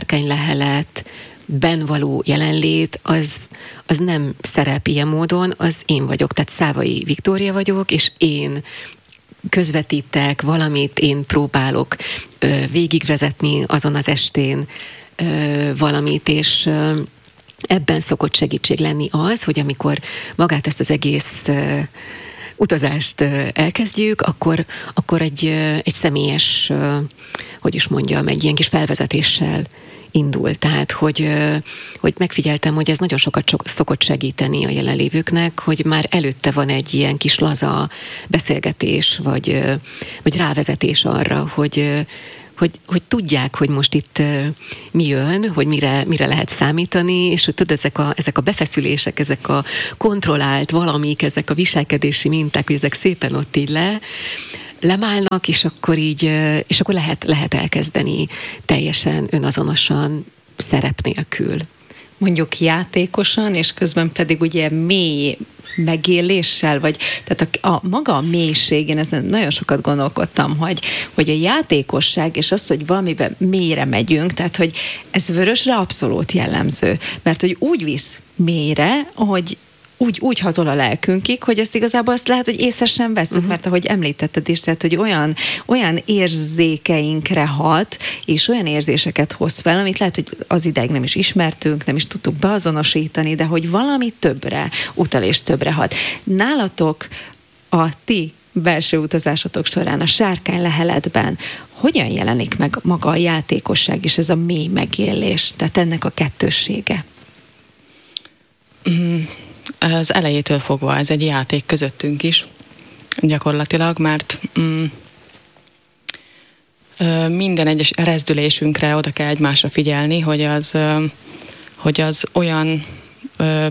Sárkányleheletben való jelenlét, az, az nem szerep ilyen módon, az én vagyok. Tehát Szávai Viktória vagyok, és én közvetítek valamit, én próbálok uh, végigvezetni azon az estén uh, valamit, és uh, ebben szokott segítség lenni az, hogy amikor magát ezt az egész uh, utazást uh, elkezdjük, akkor, akkor egy, uh, egy személyes, uh, hogy is mondjam, egy ilyen kis felvezetéssel indul. Tehát, hogy, uh, hogy megfigyeltem, hogy ez nagyon sokat so- szokott segíteni a jelenlévőknek, hogy már előtte van egy ilyen kis laza beszélgetés, vagy, uh, vagy rávezetés arra, hogy uh, Hogy, hogy tudják, hogy most itt uh, mi jön, hogy mire, mire lehet számítani, és hogy tudod, ezek a, ezek a befeszülések, ezek a kontrollált valamik, ezek a viselkedési minták, hogy ezek szépen ott így le, lemálnak, és akkor így, uh, és akkor lehet, lehet elkezdeni teljesen önazonosan, szerep nélkül. Mondjuk játékosan, és közben pedig ugye mély megéléssel, vagy tehát a, a maga a mélység, én ezen nagyon sokat gondolkodtam, hogy, hogy a játékosság és az, hogy valamiben mélyre megyünk, tehát hogy ez Vörösre abszolút jellemző, mert hogy úgy visz mélyre, hogy úgy, úgy hatol a lelkünkig, hogy ezt igazából azt lehet, hogy észre sem veszünk, uh-huh. mert ahogy említetted is, tehát, hogy olyan, olyan érzékeinkre hat, és olyan érzéseket hoz fel, amit lehet, hogy az ideig nem is ismertünk, nem is tudtuk beazonosítani, de hogy valami többre utal és többre hat. Nálatok a ti belső utazásotok során a Sárkányleheletben hogyan jelenik meg maga a játékosság és ez a mély megélés, tehát ennek a kettőssége? Mm. Az elejétől fogva ez egy játék közöttünk is, gyakorlatilag, mert mm, minden egyes rezdülésünkre oda kell egymásra figyelni, hogy az, hogy az olyan ö,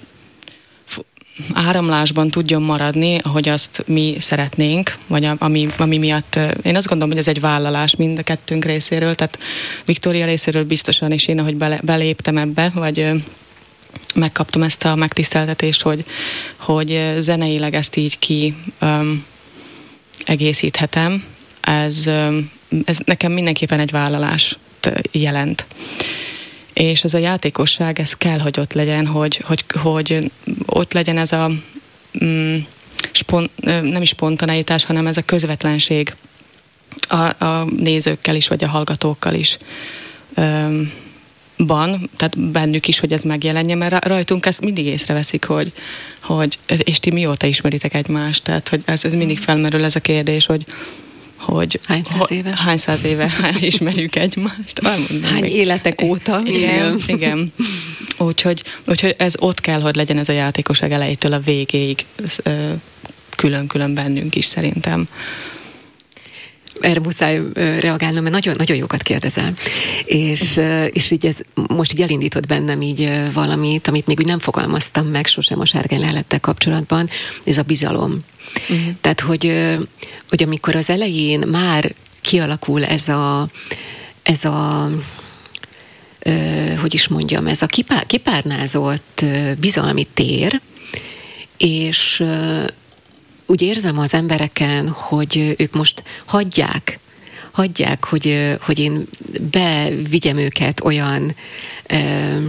áramlásban tudjon maradni, ahogy azt mi szeretnénk, vagy ami, ami miatt, én azt gondolom, hogy ez egy vállalás mind a kettőnk részéről, tehát Viktória részéről biztosan, és én, ahogy bele, beléptem ebbe, vagy megkaptam ezt a megtiszteltetést, hogy, hogy zeneileg ezt így ki um, egészíthetem. Ez, um, ez nekem mindenképpen egy vállalást jelent. És ez a játékosság, ez kell, hogy ott legyen, hogy, hogy, hogy ott legyen ez a um, spon, nem is spontaneitás, hanem ez a közvetlenség a, a nézőkkel is, vagy a hallgatókkal is. Um, Ban, tehát bennük is, hogy ez megjelenjen, mert rajtunk ezt mindig észreveszik, hogy, hogy és ti mióta ismeritek egymást, tehát hogy ez, ez mindig felmerül ez a kérdés, hogy, hogy hány száz éve, hány száz éve ismerjük egymást. Hány még. életek óta. Igen, igen. Úgyhogy, úgyhogy ez ott kell, hogy legyen ez a játékosság elejétől a végéig külön-külön bennünk is szerintem. Erre muszáj reagálnom, mert nagyon, nagyon jókat kérdezel. És, és így ez most így elindított bennem így valamit, amit még úgy nem fogalmaztam meg sosem a sárkánylehelettel kapcsolatban, ez a bizalom. Uh-huh. Tehát, hogy, hogy amikor az elején már kialakul ez a, ez a hogy is mondjam, ez a kipár, kipárnázott bizalmi tér, és úgy érzem az embereken, hogy ők most hagyják, hagyják, hogy, hogy én bevigyem őket olyan ö,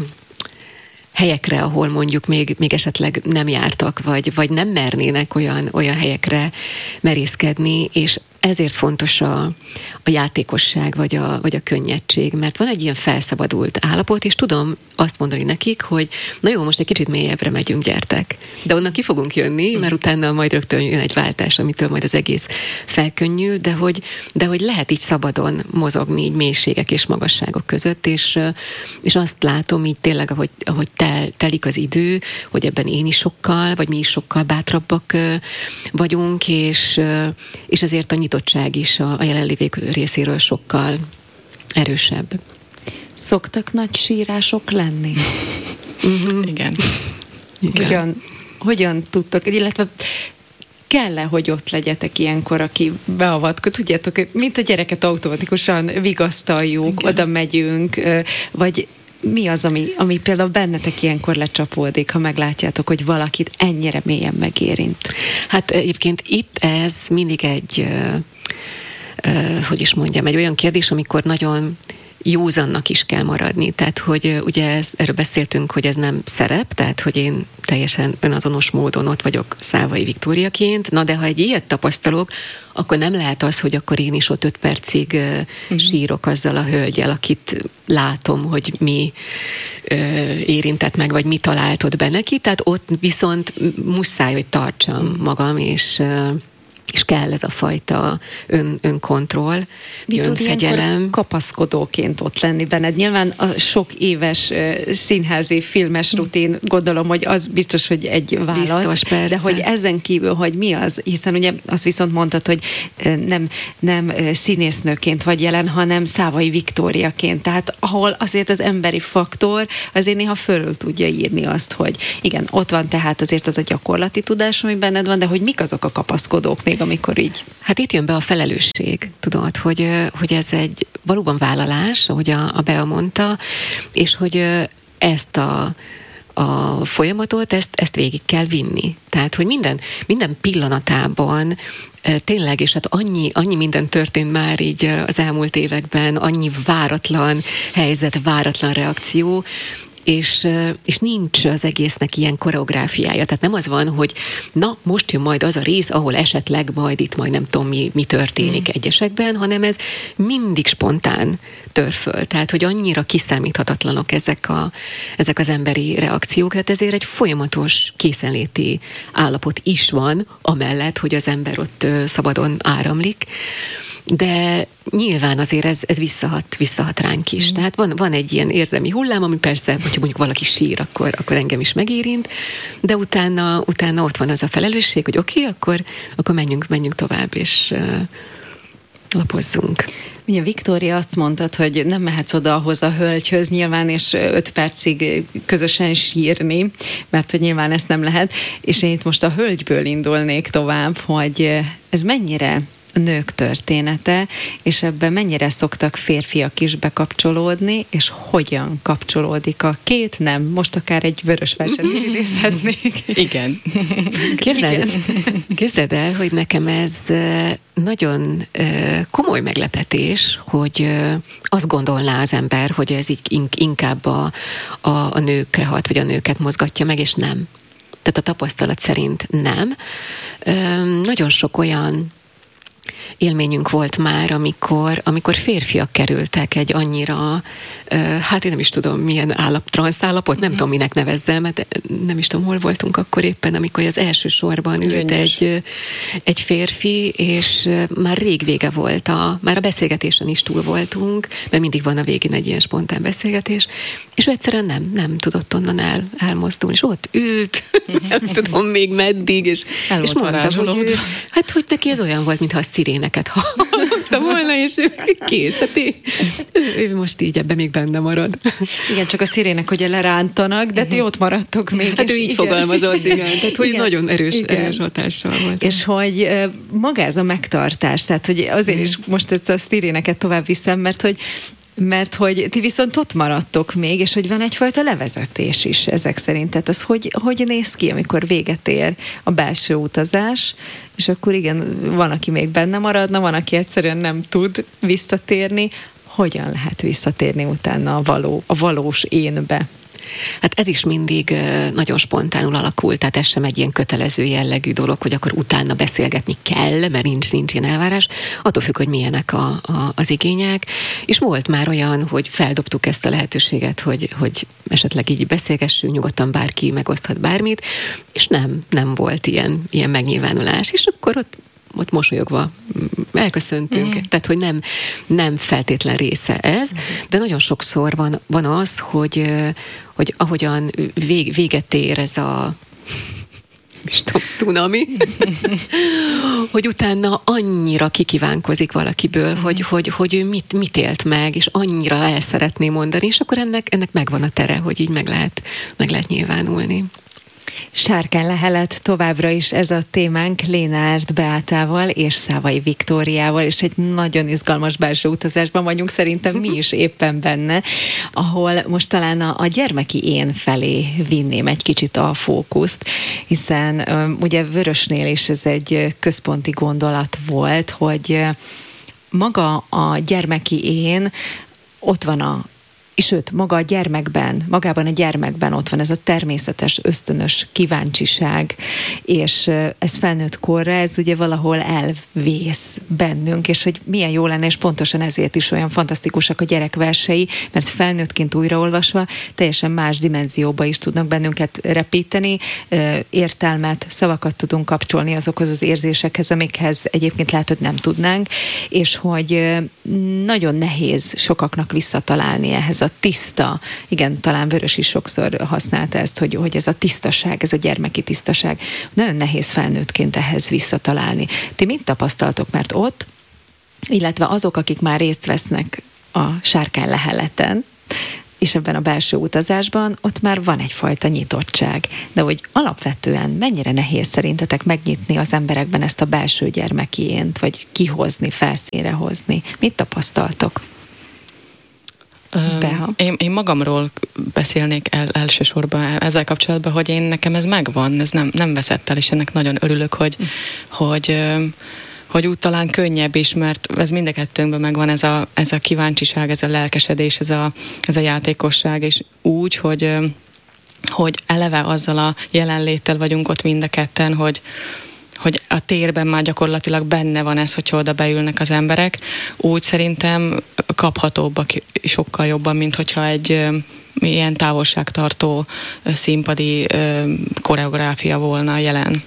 helyekre, ahol mondjuk még, még esetleg nem jártak, vagy, vagy nem mernének olyan, olyan helyekre merészkedni, és ezért fontos a, a játékosság, vagy a, vagy a könnyedség, mert van egy ilyen felszabadult állapot, és tudom azt mondani nekik, hogy na jó, most egy kicsit mélyebbre megyünk, gyertek. De onnan ki fogunk jönni, mert utána majd rögtön jön egy váltás, amitől majd az egész felkönnyül, de hogy, de hogy lehet így szabadon mozogni, így mélységek és magasságok között, és, és azt látom így tényleg, ahogy, ahogy tel, telik az idő, hogy ebben én is sokkal, vagy mi is sokkal bátrabbak vagyunk, és, és ezért a nyitottság is a, a jelenlévők részéről sokkal erősebb. Szoktak nagy sírások lenni? Uh-huh. Igen. Igen. Hogyan, hogyan tudtok, illetve kell-e, hogy ott legyetek ilyenkor, aki beavatkozik? Tudjátok, mint a gyereket automatikusan vigasztaljuk, igen, oda megyünk, vagy mi az, ami, ami például bennetek ilyenkor lecsapódik, ha meglátjátok, hogy valakit ennyire mélyen megérint? Hát egyébként itt ez mindig egy, uh, uh, hogy is mondjam, egy olyan kérdés, amikor nagyon józannak is kell maradni. Tehát, hogy ugye ez, erről beszéltünk, hogy ez nem szerep, tehát, hogy én teljesen önazonos módon ott vagyok Szávai Viktóriaként, na de ha egy ilyet tapasztalok, akkor nem lehet az, hogy akkor én is ott öt percig uh, uh-huh. sírok azzal a hölgyel, akit látom, hogy mi uh, érintett meg, vagy mi talált ott be neki, tehát ott viszont muszáj, hogy tartsam magam, és uh, és kell ez a fajta ön, önkontroll, önfegyelem. Kapaszkodóként ott lenni benned. Nyilván a sok éves uh, színházi, filmes rutin, gondolom, hogy az biztos, hogy egy válasz. Biztos, persze. De hogy ezen kívül, hogy mi az? Hiszen ugye azt viszont mondtad, hogy uh, nem, nem uh, színésznőként vagy jelen, hanem Szávai Viktóriaként. Tehát ahol azért az emberi faktor azért néha fölül tudja írni azt, hogy igen, ott van tehát azért az a gyakorlati tudás, ami benned van, de hogy mik azok a kapaszkodók még, amikor így? Hát itt jön be a felelősség, tudod, hogy, hogy ez egy valóban vállalás, ahogy a, a Bea mondta, és hogy ezt a, a folyamatot, ezt, ezt végig kell vinni. Tehát, hogy minden, minden pillanatában tényleg, és hát annyi, annyi minden történt már így az elmúlt években, annyi váratlan helyzet, váratlan reakció, És, és nincs az egésznek ilyen koreográfiája. Tehát nem az van, hogy na, most jön majd az a rész, ahol esetleg majd itt majd nem tudom, mi, mi történik mm. egyesekben, hanem ez mindig spontán tör föl. Tehát, hogy annyira kiszámíthatatlanok ezek, a, ezek az emberi reakciók, tehát ezért egy folyamatos készenléti állapot is van, amellett, hogy az ember ott szabadon áramlik. De nyilván azért ez, ez visszahat, visszahat ránk is. Mm. Tehát van, van egy ilyen érzelmi hullám, ami persze, hogyha mondjuk valaki sír, akkor, akkor engem is megérint, de utána, utána ott van az a felelősség, hogy oké, okay, akkor, akkor menjünk, menjünk tovább, és uh, lapozzunk. Ugye Viktória, azt mondtad, hogy nem mehetsz oda ahhoz a hölgyhöz nyilván, és öt percig közösen sírni, mert hogy nyilván ezt nem lehet, és én itt most a hölgyből indulnék tovább, hogy ez mennyire a nők története, és ebben mennyire szoktak férfiak is bekapcsolódni, és hogyan kapcsolódik a két nem? Most akár egy vörös verset is idézhetnék. Igen. Képzeld, képzeld el, hogy nekem ez nagyon komoly meglepetés, hogy azt gondolná az ember, hogy ez inkább a, a, a nőkre hat, vagy a nőket mozgatja meg, és nem. Tehát a tapasztalat szerint nem. Nagyon sok olyan élményünk volt már, amikor, amikor férfiak kerültek egy annyira, hát én nem is tudom milyen állap, transz állapot, nem tudom minek nevezzem, mert nem is tudom, hol voltunk akkor éppen, amikor az első sorban ült egy, egy férfi, és már rég vége volt, a, már a beszélgetésen is túl voltunk, mert mindig van a végén egy ilyen spontán beszélgetés, és ő egyszerűen nem, nem tudott onnan el, elmozdulni, és ott ült, nem tudom még meddig, és, és mondta, hogy ő, hát hogy neki ez olyan volt, mintha a sziréneket hallottam volna, és ő kész, hát ő, ő most így ebben még benne marad. Igen, csak a szirének ugye lerántanak, de ti ott maradtok még. Hát ő így igen. fogalmazott, igen, tehát hogy igen. nagyon erős, erős hatással volt. És hogy maga ez a megtartás, tehát hogy azért is most ezt a sziréneket tovább viszem, mert hogy mert hogy ti viszont ott maradtok még, és hogy van egyfajta levezetés is ezek szerint. Tehát az hogy, hogy néz ki, amikor véget ér a belső utazás, és akkor igen, van, aki még benne maradna, van, aki egyszerűen nem tud visszatérni. Hogyan lehet visszatérni utána a, való, a valós énbe? Hát ez is mindig nagyon spontánul alakult, tehát ez sem egy ilyen kötelező jellegű dolog, hogy akkor utána beszélgetni kell, mert nincs, nincs ilyen elvárás, attól függ, hogy milyenek a, a, az igények. És volt már olyan, hogy feldobtuk ezt a lehetőséget, hogy, hogy esetleg így beszélgessünk, nyugodtan bárki megoszthat bármit, és nem, nem volt ilyen, ilyen megnyilvánulás. És akkor ott ott mosolyogva elköszöntünk. Mm. Tehát, hogy nem, nem feltétlen része ez, mm. de nagyon sokszor van, van az, hogy, hogy ahogyan vég, véget ér ez a stop cunami, hogy utána annyira kikívánkozik valakiből, mm. hogy, hogy, hogy ő mit, mit élt meg, és annyira el szeretné mondani, és akkor ennek, ennek megvan a tere, hogy így meg lehet, meg lehet nyilvánulni. Sárkánylehelet továbbra is ez a témánk Lénárt Beátával és Szávai Viktóriával, és egy nagyon izgalmas belső utazásban vagyunk, szerintem mi is éppen benne, ahol most talán a, a gyermeki én felé vinném egy kicsit a fókuszt, hiszen um, ugye Vörösnél is ez egy központi gondolat volt, hogy maga a gyermeki én ott van a és sőt, maga a gyermekben, magában a gyermekben ott van ez a természetes, ösztönös kíváncsiság, és ez felnőtt korra, ez ugye valahol elvész bennünk, és hogy milyen jó lenne, és pontosan ezért is olyan fantasztikusak a gyerekversei, mert felnőttként újraolvasva teljesen más dimenzióba is tudnak bennünket repíteni, értelmet, szavakat tudunk kapcsolni azokhoz az érzésekhez, amikhez egyébként lehet, hogy nem tudnánk, és hogy nagyon nehéz sokaknak visszatalálni ehhez a tiszta, igen, talán Vörös is sokszor használta ezt, hogy, hogy ez a tisztaság, ez a gyermeki tisztaság, nagyon nehéz felnőttként ehhez visszatalálni. Ti mit tapasztaltok, mert ott, illetve azok, akik már részt vesznek a sárkányleheleten, és ebben a belső utazásban, ott már van egyfajta nyitottság. De hogy alapvetően mennyire nehéz szerintetek megnyitni az emberekben ezt a belső gyermeki ént, vagy kihozni, felszínre hozni? Mit tapasztaltok? Én, én magamról beszélnék el elsősorban ezzel kapcsolatban, hogy én nekem ez megvan, ez nem, nem veszett el, és ennek nagyon örülök, hogy, mm. hogy, hogy úgy talán könnyebb is, mert ez mind a kettőnkben megvan, ez a, ez a kíváncsiság, ez a lelkesedés, ez a, ez a játékosság, és úgy, hogy, hogy eleve azzal a jelenléttel vagyunk ott mind a ketten, hogy hogy a térben már gyakorlatilag benne van ez, hogyha oda beülnek az emberek, úgy szerintem kaphatóbbak sokkal jobban, mint hogyha egy ilyen távolságtartó színpadi koreográfia volna jelen.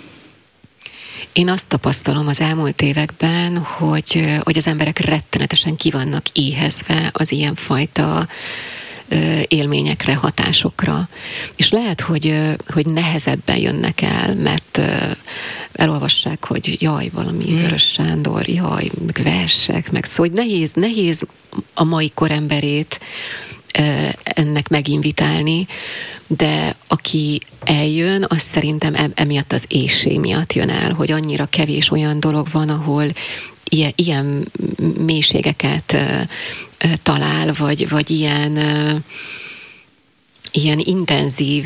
Én azt tapasztalom az elmúlt években, hogy, hogy az emberek rettenetesen ki vannak éhezve az ilyenfajta élményekre, hatásokra. És lehet, hogy, hogy nehezebben jönnek el, mert elolvassák, hogy jaj, valami hmm. Vörös Sándor, jaj, meg versek, meg szóval, hogy nehéz, nehéz a mai koremberét ennek meginvitálni, de aki eljön, az szerintem emiatt az éhség miatt jön el, hogy annyira kevés olyan dolog van, ahol ilyen, ilyen mélységeket talál, vagy, vagy ilyen, ilyen intenzív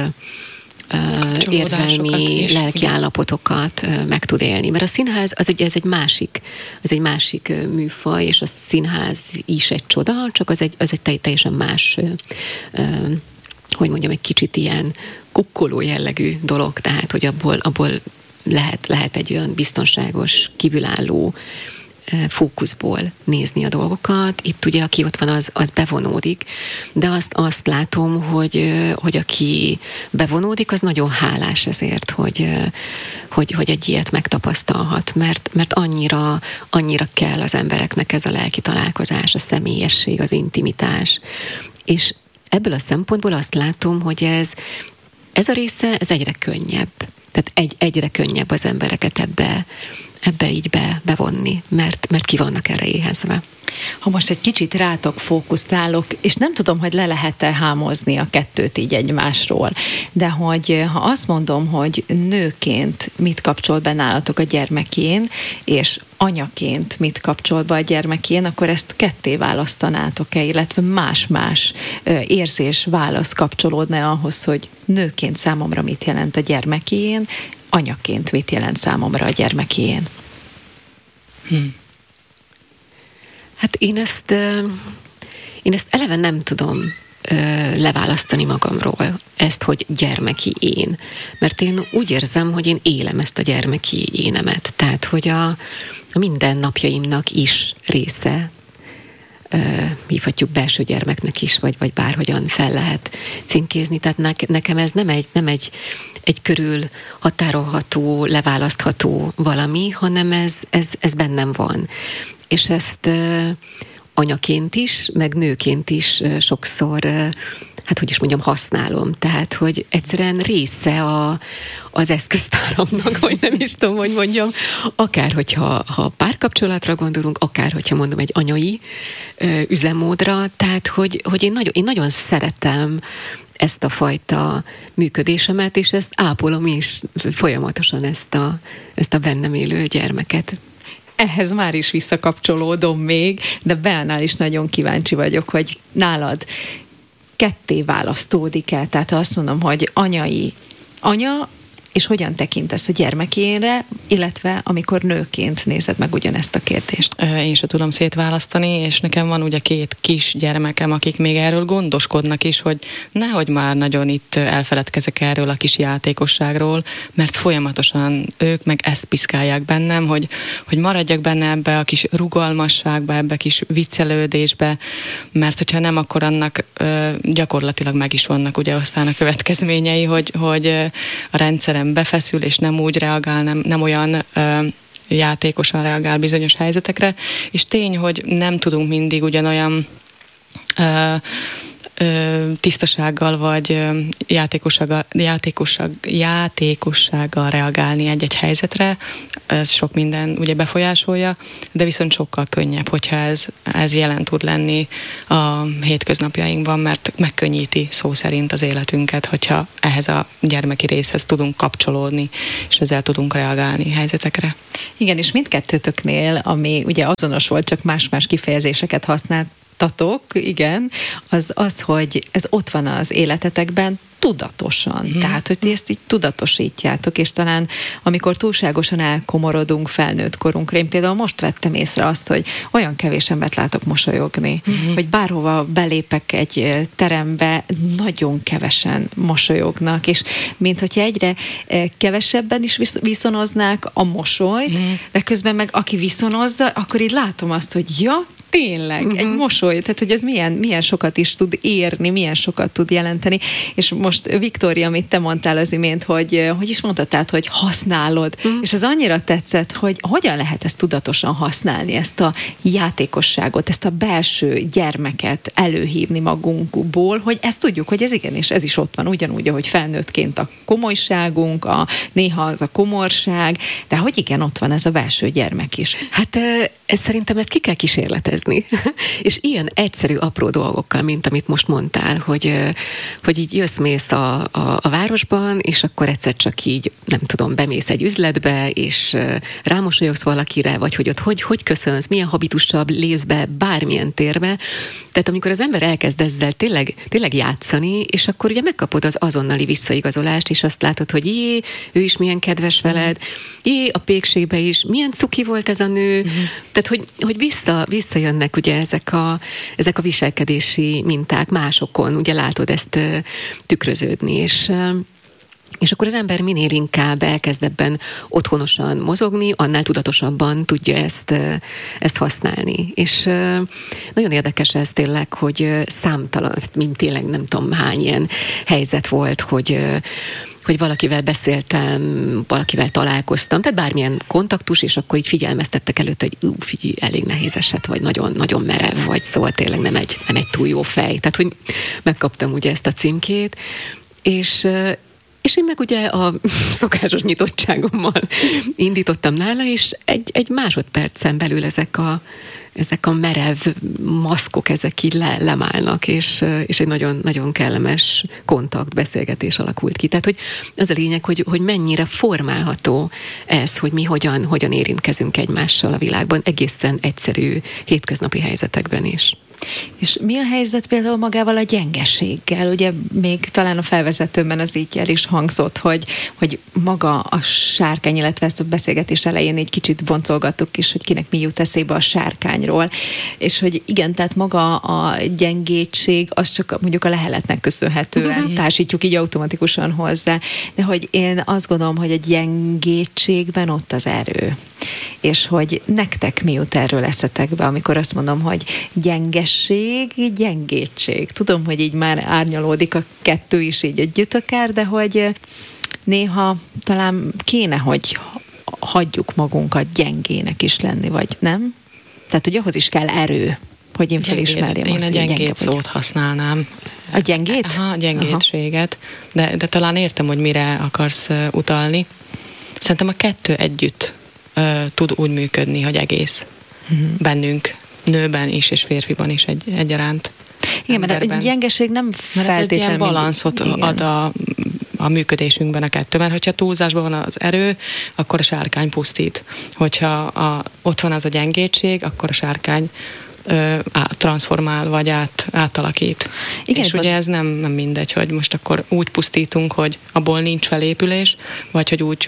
érzelmi, lelki állapotokat meg tud élni. Mert a színház az egy, ez egy másik, az egy másik műfaj, és a színház is egy csoda, csak az egy, az egy teljesen más, hogy mondjam, egy kicsit ilyen kukkoló jellegű dolog, tehát, hogy abból, abból lehet, lehet egy olyan biztonságos, kívülálló fókuszból nézni a dolgokat. Itt ugye, aki ott van, az, az bevonódik, de azt, azt látom, hogy, hogy aki bevonódik, az nagyon hálás ezért, hogy, hogy, hogy egy ilyet megtapasztalhat, mert, mert annyira, annyira kell az embereknek ez a lelki találkozás, a személyesség, az intimitás. És ebből a szempontból azt látom, hogy ez, ez a része, ez egyre könnyebb. Tehát egy, egyre könnyebb az embereket ebbe ebbe így be, bevonni, mert, mert ki vannak erre éhezve. Ha most egy kicsit rátok fókuszálok, és nem tudom, hogy le lehet-e hámozni a kettőt így egymásról, de hogy ha azt mondom, hogy nőként mit kapcsol be nálatok a gyermekén, és anyaként mit kapcsol be a gyermekén, akkor ezt ketté választanátok-e, illetve más-más érzés, válasz kapcsolódna ahhoz, hogy nőként számomra mit jelent a gyermekén, anyaként mit jelent számomra a gyermekéjén? Hmm. Hát én ezt, én ezt eleve nem tudom leválasztani magamról, ezt, hogy gyermeki én. Mert én úgy érzem, hogy én élem ezt a gyermeki énemet. Tehát, hogy a, a mindennapjaimnak is része, hívhatjuk belső gyermeknek is, vagy, vagy bárhogyan fel lehet címkézni. Tehát ne, nekem ez nem egy, nem egy, egy körül határolható, leválasztható valami, hanem ez, ez, ez bennem van. És ezt anyaként is, meg nőként is sokszor, hát hogy is mondjam, használom. Tehát, hogy egyszerűen része a, az eszköztáramnak, vagy nem is tudom, hogy mondjam, akár hogyha ha párkapcsolatra gondolunk, akár hogyha mondom egy anyai ö, üzemmódra, tehát, hogy, hogy én, nagyon, én nagyon szeretem ezt a fajta működésemet, és ezt ápolom is folyamatosan ezt a, ezt a bennem élő gyermeket. Ehhez már is visszakapcsolódom még, de Beánál is nagyon kíváncsi vagyok, hogy nálad ketté választódik el. Tehát azt mondom, hogy anyai anya, és hogyan tekintesz a gyermekénre, illetve amikor nőként nézed meg ugyanezt a kérdést? Én se tudom szétválasztani, és nekem van ugye két kis gyermekem, akik még erről gondoskodnak is, hogy nehogy már nagyon itt elfeledkezek erről a kis játékosságról, mert folyamatosan ők meg ezt piszkálják bennem, hogy, hogy maradjak benne ebbe a kis rugalmasságba, ebbe a kis viccelődésbe, mert hogyha nem, akkor annak gyakorlatilag meg is vannak ugye aztán a következményei, hogy, hogy a rendszerem befeszül, és nem úgy reagál, nem, nem olyan ö, játékosan reagál bizonyos helyzetekre, és tény, hogy nem tudunk mindig ugyanolyan ö, ö, tisztasággal, vagy ö, játékossággal, játékosság, játékossággal reagálni egy-egy helyzetre. Ez sok minden ugye befolyásolja, de viszont sokkal könnyebb, hogyha ez, ez jelen tud lenni a hétköznapjainkban, mert megkönnyíti szó szerint az életünket, hogyha ehhez a gyermeki részhez tudunk kapcsolódni, és ezzel tudunk reagálni helyzetekre. Igen, és mindkettőtöknél, ami ugye azonos volt, csak más-más kifejezéseket használt, tatok, igen, az az, hogy ez ott van az életetekben tudatosan. Mm. Tehát, hogy ti ezt így tudatosítjátok, és talán amikor túlságosan elkomorodunk felnőtt korunkra, én például most vettem észre azt, hogy olyan kevés embert látok mosolyogni, mm-hmm. hogy bárhova belépek egy terembe, nagyon kevesen mosolyognak, és mint hogyha egyre kevesebben is viszonoznák a mosolyt, mm. de közben meg aki viszonozza, akkor így látom azt, hogy ja, tényleg, uh-huh. egy mosoly, tehát hogy ez milyen, milyen sokat is tud érni, milyen sokat tud jelenteni, és most Viktória, amit te mondtál az imént, hogy hogy is mondtad, tehát, hogy használod, uh-huh. és ez annyira tetszett, hogy hogyan lehet ezt tudatosan használni, ezt a játékosságot, ezt a belső gyermeket előhívni magunkból, hogy ezt tudjuk, hogy ez igenis, ez is ott van, ugyanúgy, ahogy felnőttként a komolyságunk, a, néha az a komorság, de hogy igen, ott van ez a belső gyermek is. Hát ez szerintem ezt ki kell kísérletezni. És ilyen egyszerű, apró dolgokkal, mint amit most mondtál, hogy, hogy így jössz-mész a, a, a városban, és akkor egyszer csak így, nem tudom, bemész egy üzletbe, és rámosolyogsz valakire, vagy hogy ott hogy, hogy köszönsz, milyen habitussal lész be bármilyen térbe. Tehát amikor az ember elkezd ezzel tényleg, tényleg játszani, és akkor ugye megkapod az azonnali visszaigazolást, és azt látod, hogy jé, ő is milyen kedves veled, jé, a pékségbe is, milyen cuki volt ez a nő. Mm. Tehát, hogy, hogy vissza, visszajönnek ugye ezek a, ezek a viselkedési minták másokon, ugye látod ezt tükröződni, és És akkor az ember minél inkább elkezd ebben otthonosan mozogni, annál tudatosabban tudja ezt, ezt használni. És nagyon érdekes ez tényleg, hogy számtalan, mint tényleg nem tudom hány ilyen helyzet volt, hogy hogy valakivel beszéltem, valakivel találkoztam, tehát bármilyen kontaktus, és akkor így figyelmeztettek előtt, hogy ú, figyelj, elég nehéz eset, vagy nagyon, nagyon merev vagy, szóval tényleg nem egy, nem egy túl jó fej. Tehát, hogy megkaptam ugye ezt a címkét, és És én meg ugye a szokásos nyitottságommal indítottam nála, és egy, egy másodpercen belül ezek a, ezek a merev maszkok, ezek így le, lemálnak, és, és egy nagyon, nagyon kellemes kontakt, beszélgetés alakult ki. Tehát, hogy az a lényeg, hogy, hogy mennyire formálható ez, hogy mi hogyan, hogyan érintkezünk egymással a világban, egészen egyszerű hétköznapi helyzetekben is. És mi a helyzet például magával a gyengeséggel? Ugye még talán a felvezetőben az így el is hangzott, hogy, hogy maga a sárkány, illetve ezt a beszélgetés elején egy kicsit boncolgattuk is, hogy kinek mi jut eszébe a sárkányról. És hogy igen, tehát maga a gyengétség, az csak mondjuk a leheletnek köszönhetően mm-hmm. társítjuk így automatikusan hozzá. De hogy én azt gondolom, hogy a gyengétségben ott az erő. És hogy nektek mi jut erről eszetekbe, amikor azt mondom, hogy gyengesség, gyengétség. Tudom, hogy így már árnyalódik a kettő is így együtt akár, de hogy néha talán kéne, hogy hagyjuk magunkat gyengének is lenni, vagy nem? Tehát, hogy ahhoz is kell erő, hogy én felismerjem én azt, hogy a gyengét szót használnám. A gyengét? Aha, a gyengétséget. De, de talán értem, hogy mire akarsz utalni. Szerintem a kettő együtt uh, tud úgy működni, hogy egész uh-huh. bennünk, nőben is és férfiban is egy, egyaránt. Igen, emberben. Mert a gyengeség nem feltétlenül... Mert ez egy ilyen balanszot mindig, ad a, a működésünkben a kettő, mert hogyha túlzásban van az erő, akkor a sárkány pusztít. Hogyha a, ott van az a gyengétség, akkor a sárkány ö, á, transformál, vagy át, átalakít. Igen, és ugye ez nem, nem mindegy, hogy most akkor úgy pusztítunk, hogy abból nincs felépülés, vagy hogy úgy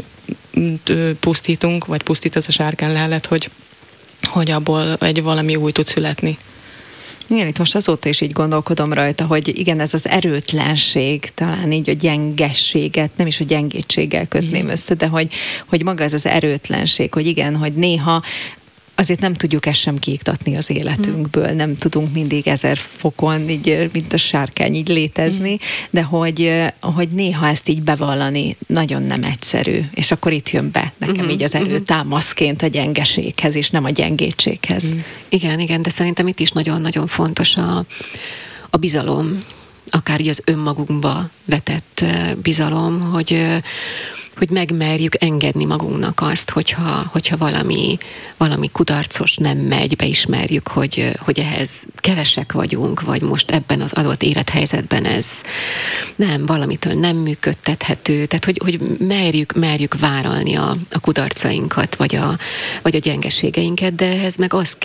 pusztítunk, vagy pusztít ez a sárkány lehelet, hogy, hogy abból egy valami új tud születni. Igen, itt most azóta is így gondolkodom rajta, hogy igen, ez az erőtlenség, talán így a gyengességet, nem is a gyengétséggel kötném mm. össze, de hogy, hogy maga ez az erőtlenség, hogy igen, hogy néha azért nem tudjuk ezt sem kiiktatni az életünkből, mm. nem tudunk mindig ezer fokon, így, mint a sárkány így létezni, mm. de hogy, hogy néha ezt így bevallani nagyon nem egyszerű, és akkor itt jön be nekem mm-hmm. így az erő támaszként a gyengeséghez, és nem a gyengétséghez. Mm. Igen, igen, de szerintem itt is nagyon-nagyon fontos a, a bizalom, akár így az önmagunkba vetett bizalom, hogy hogy megmerjük engedni magunknak azt, hogyha, hogyha valami, valami kudarcos nem megy, beismerjük, hogy, hogy ehhez kevesek vagyunk, vagy most ebben az adott élethelyzetben ez nem, valamitől nem működtethető, tehát hogy, hogy merjük, merjük vállalni a, a kudarcainkat, vagy a, vagy a gyengeségeinket, de ehhez meg az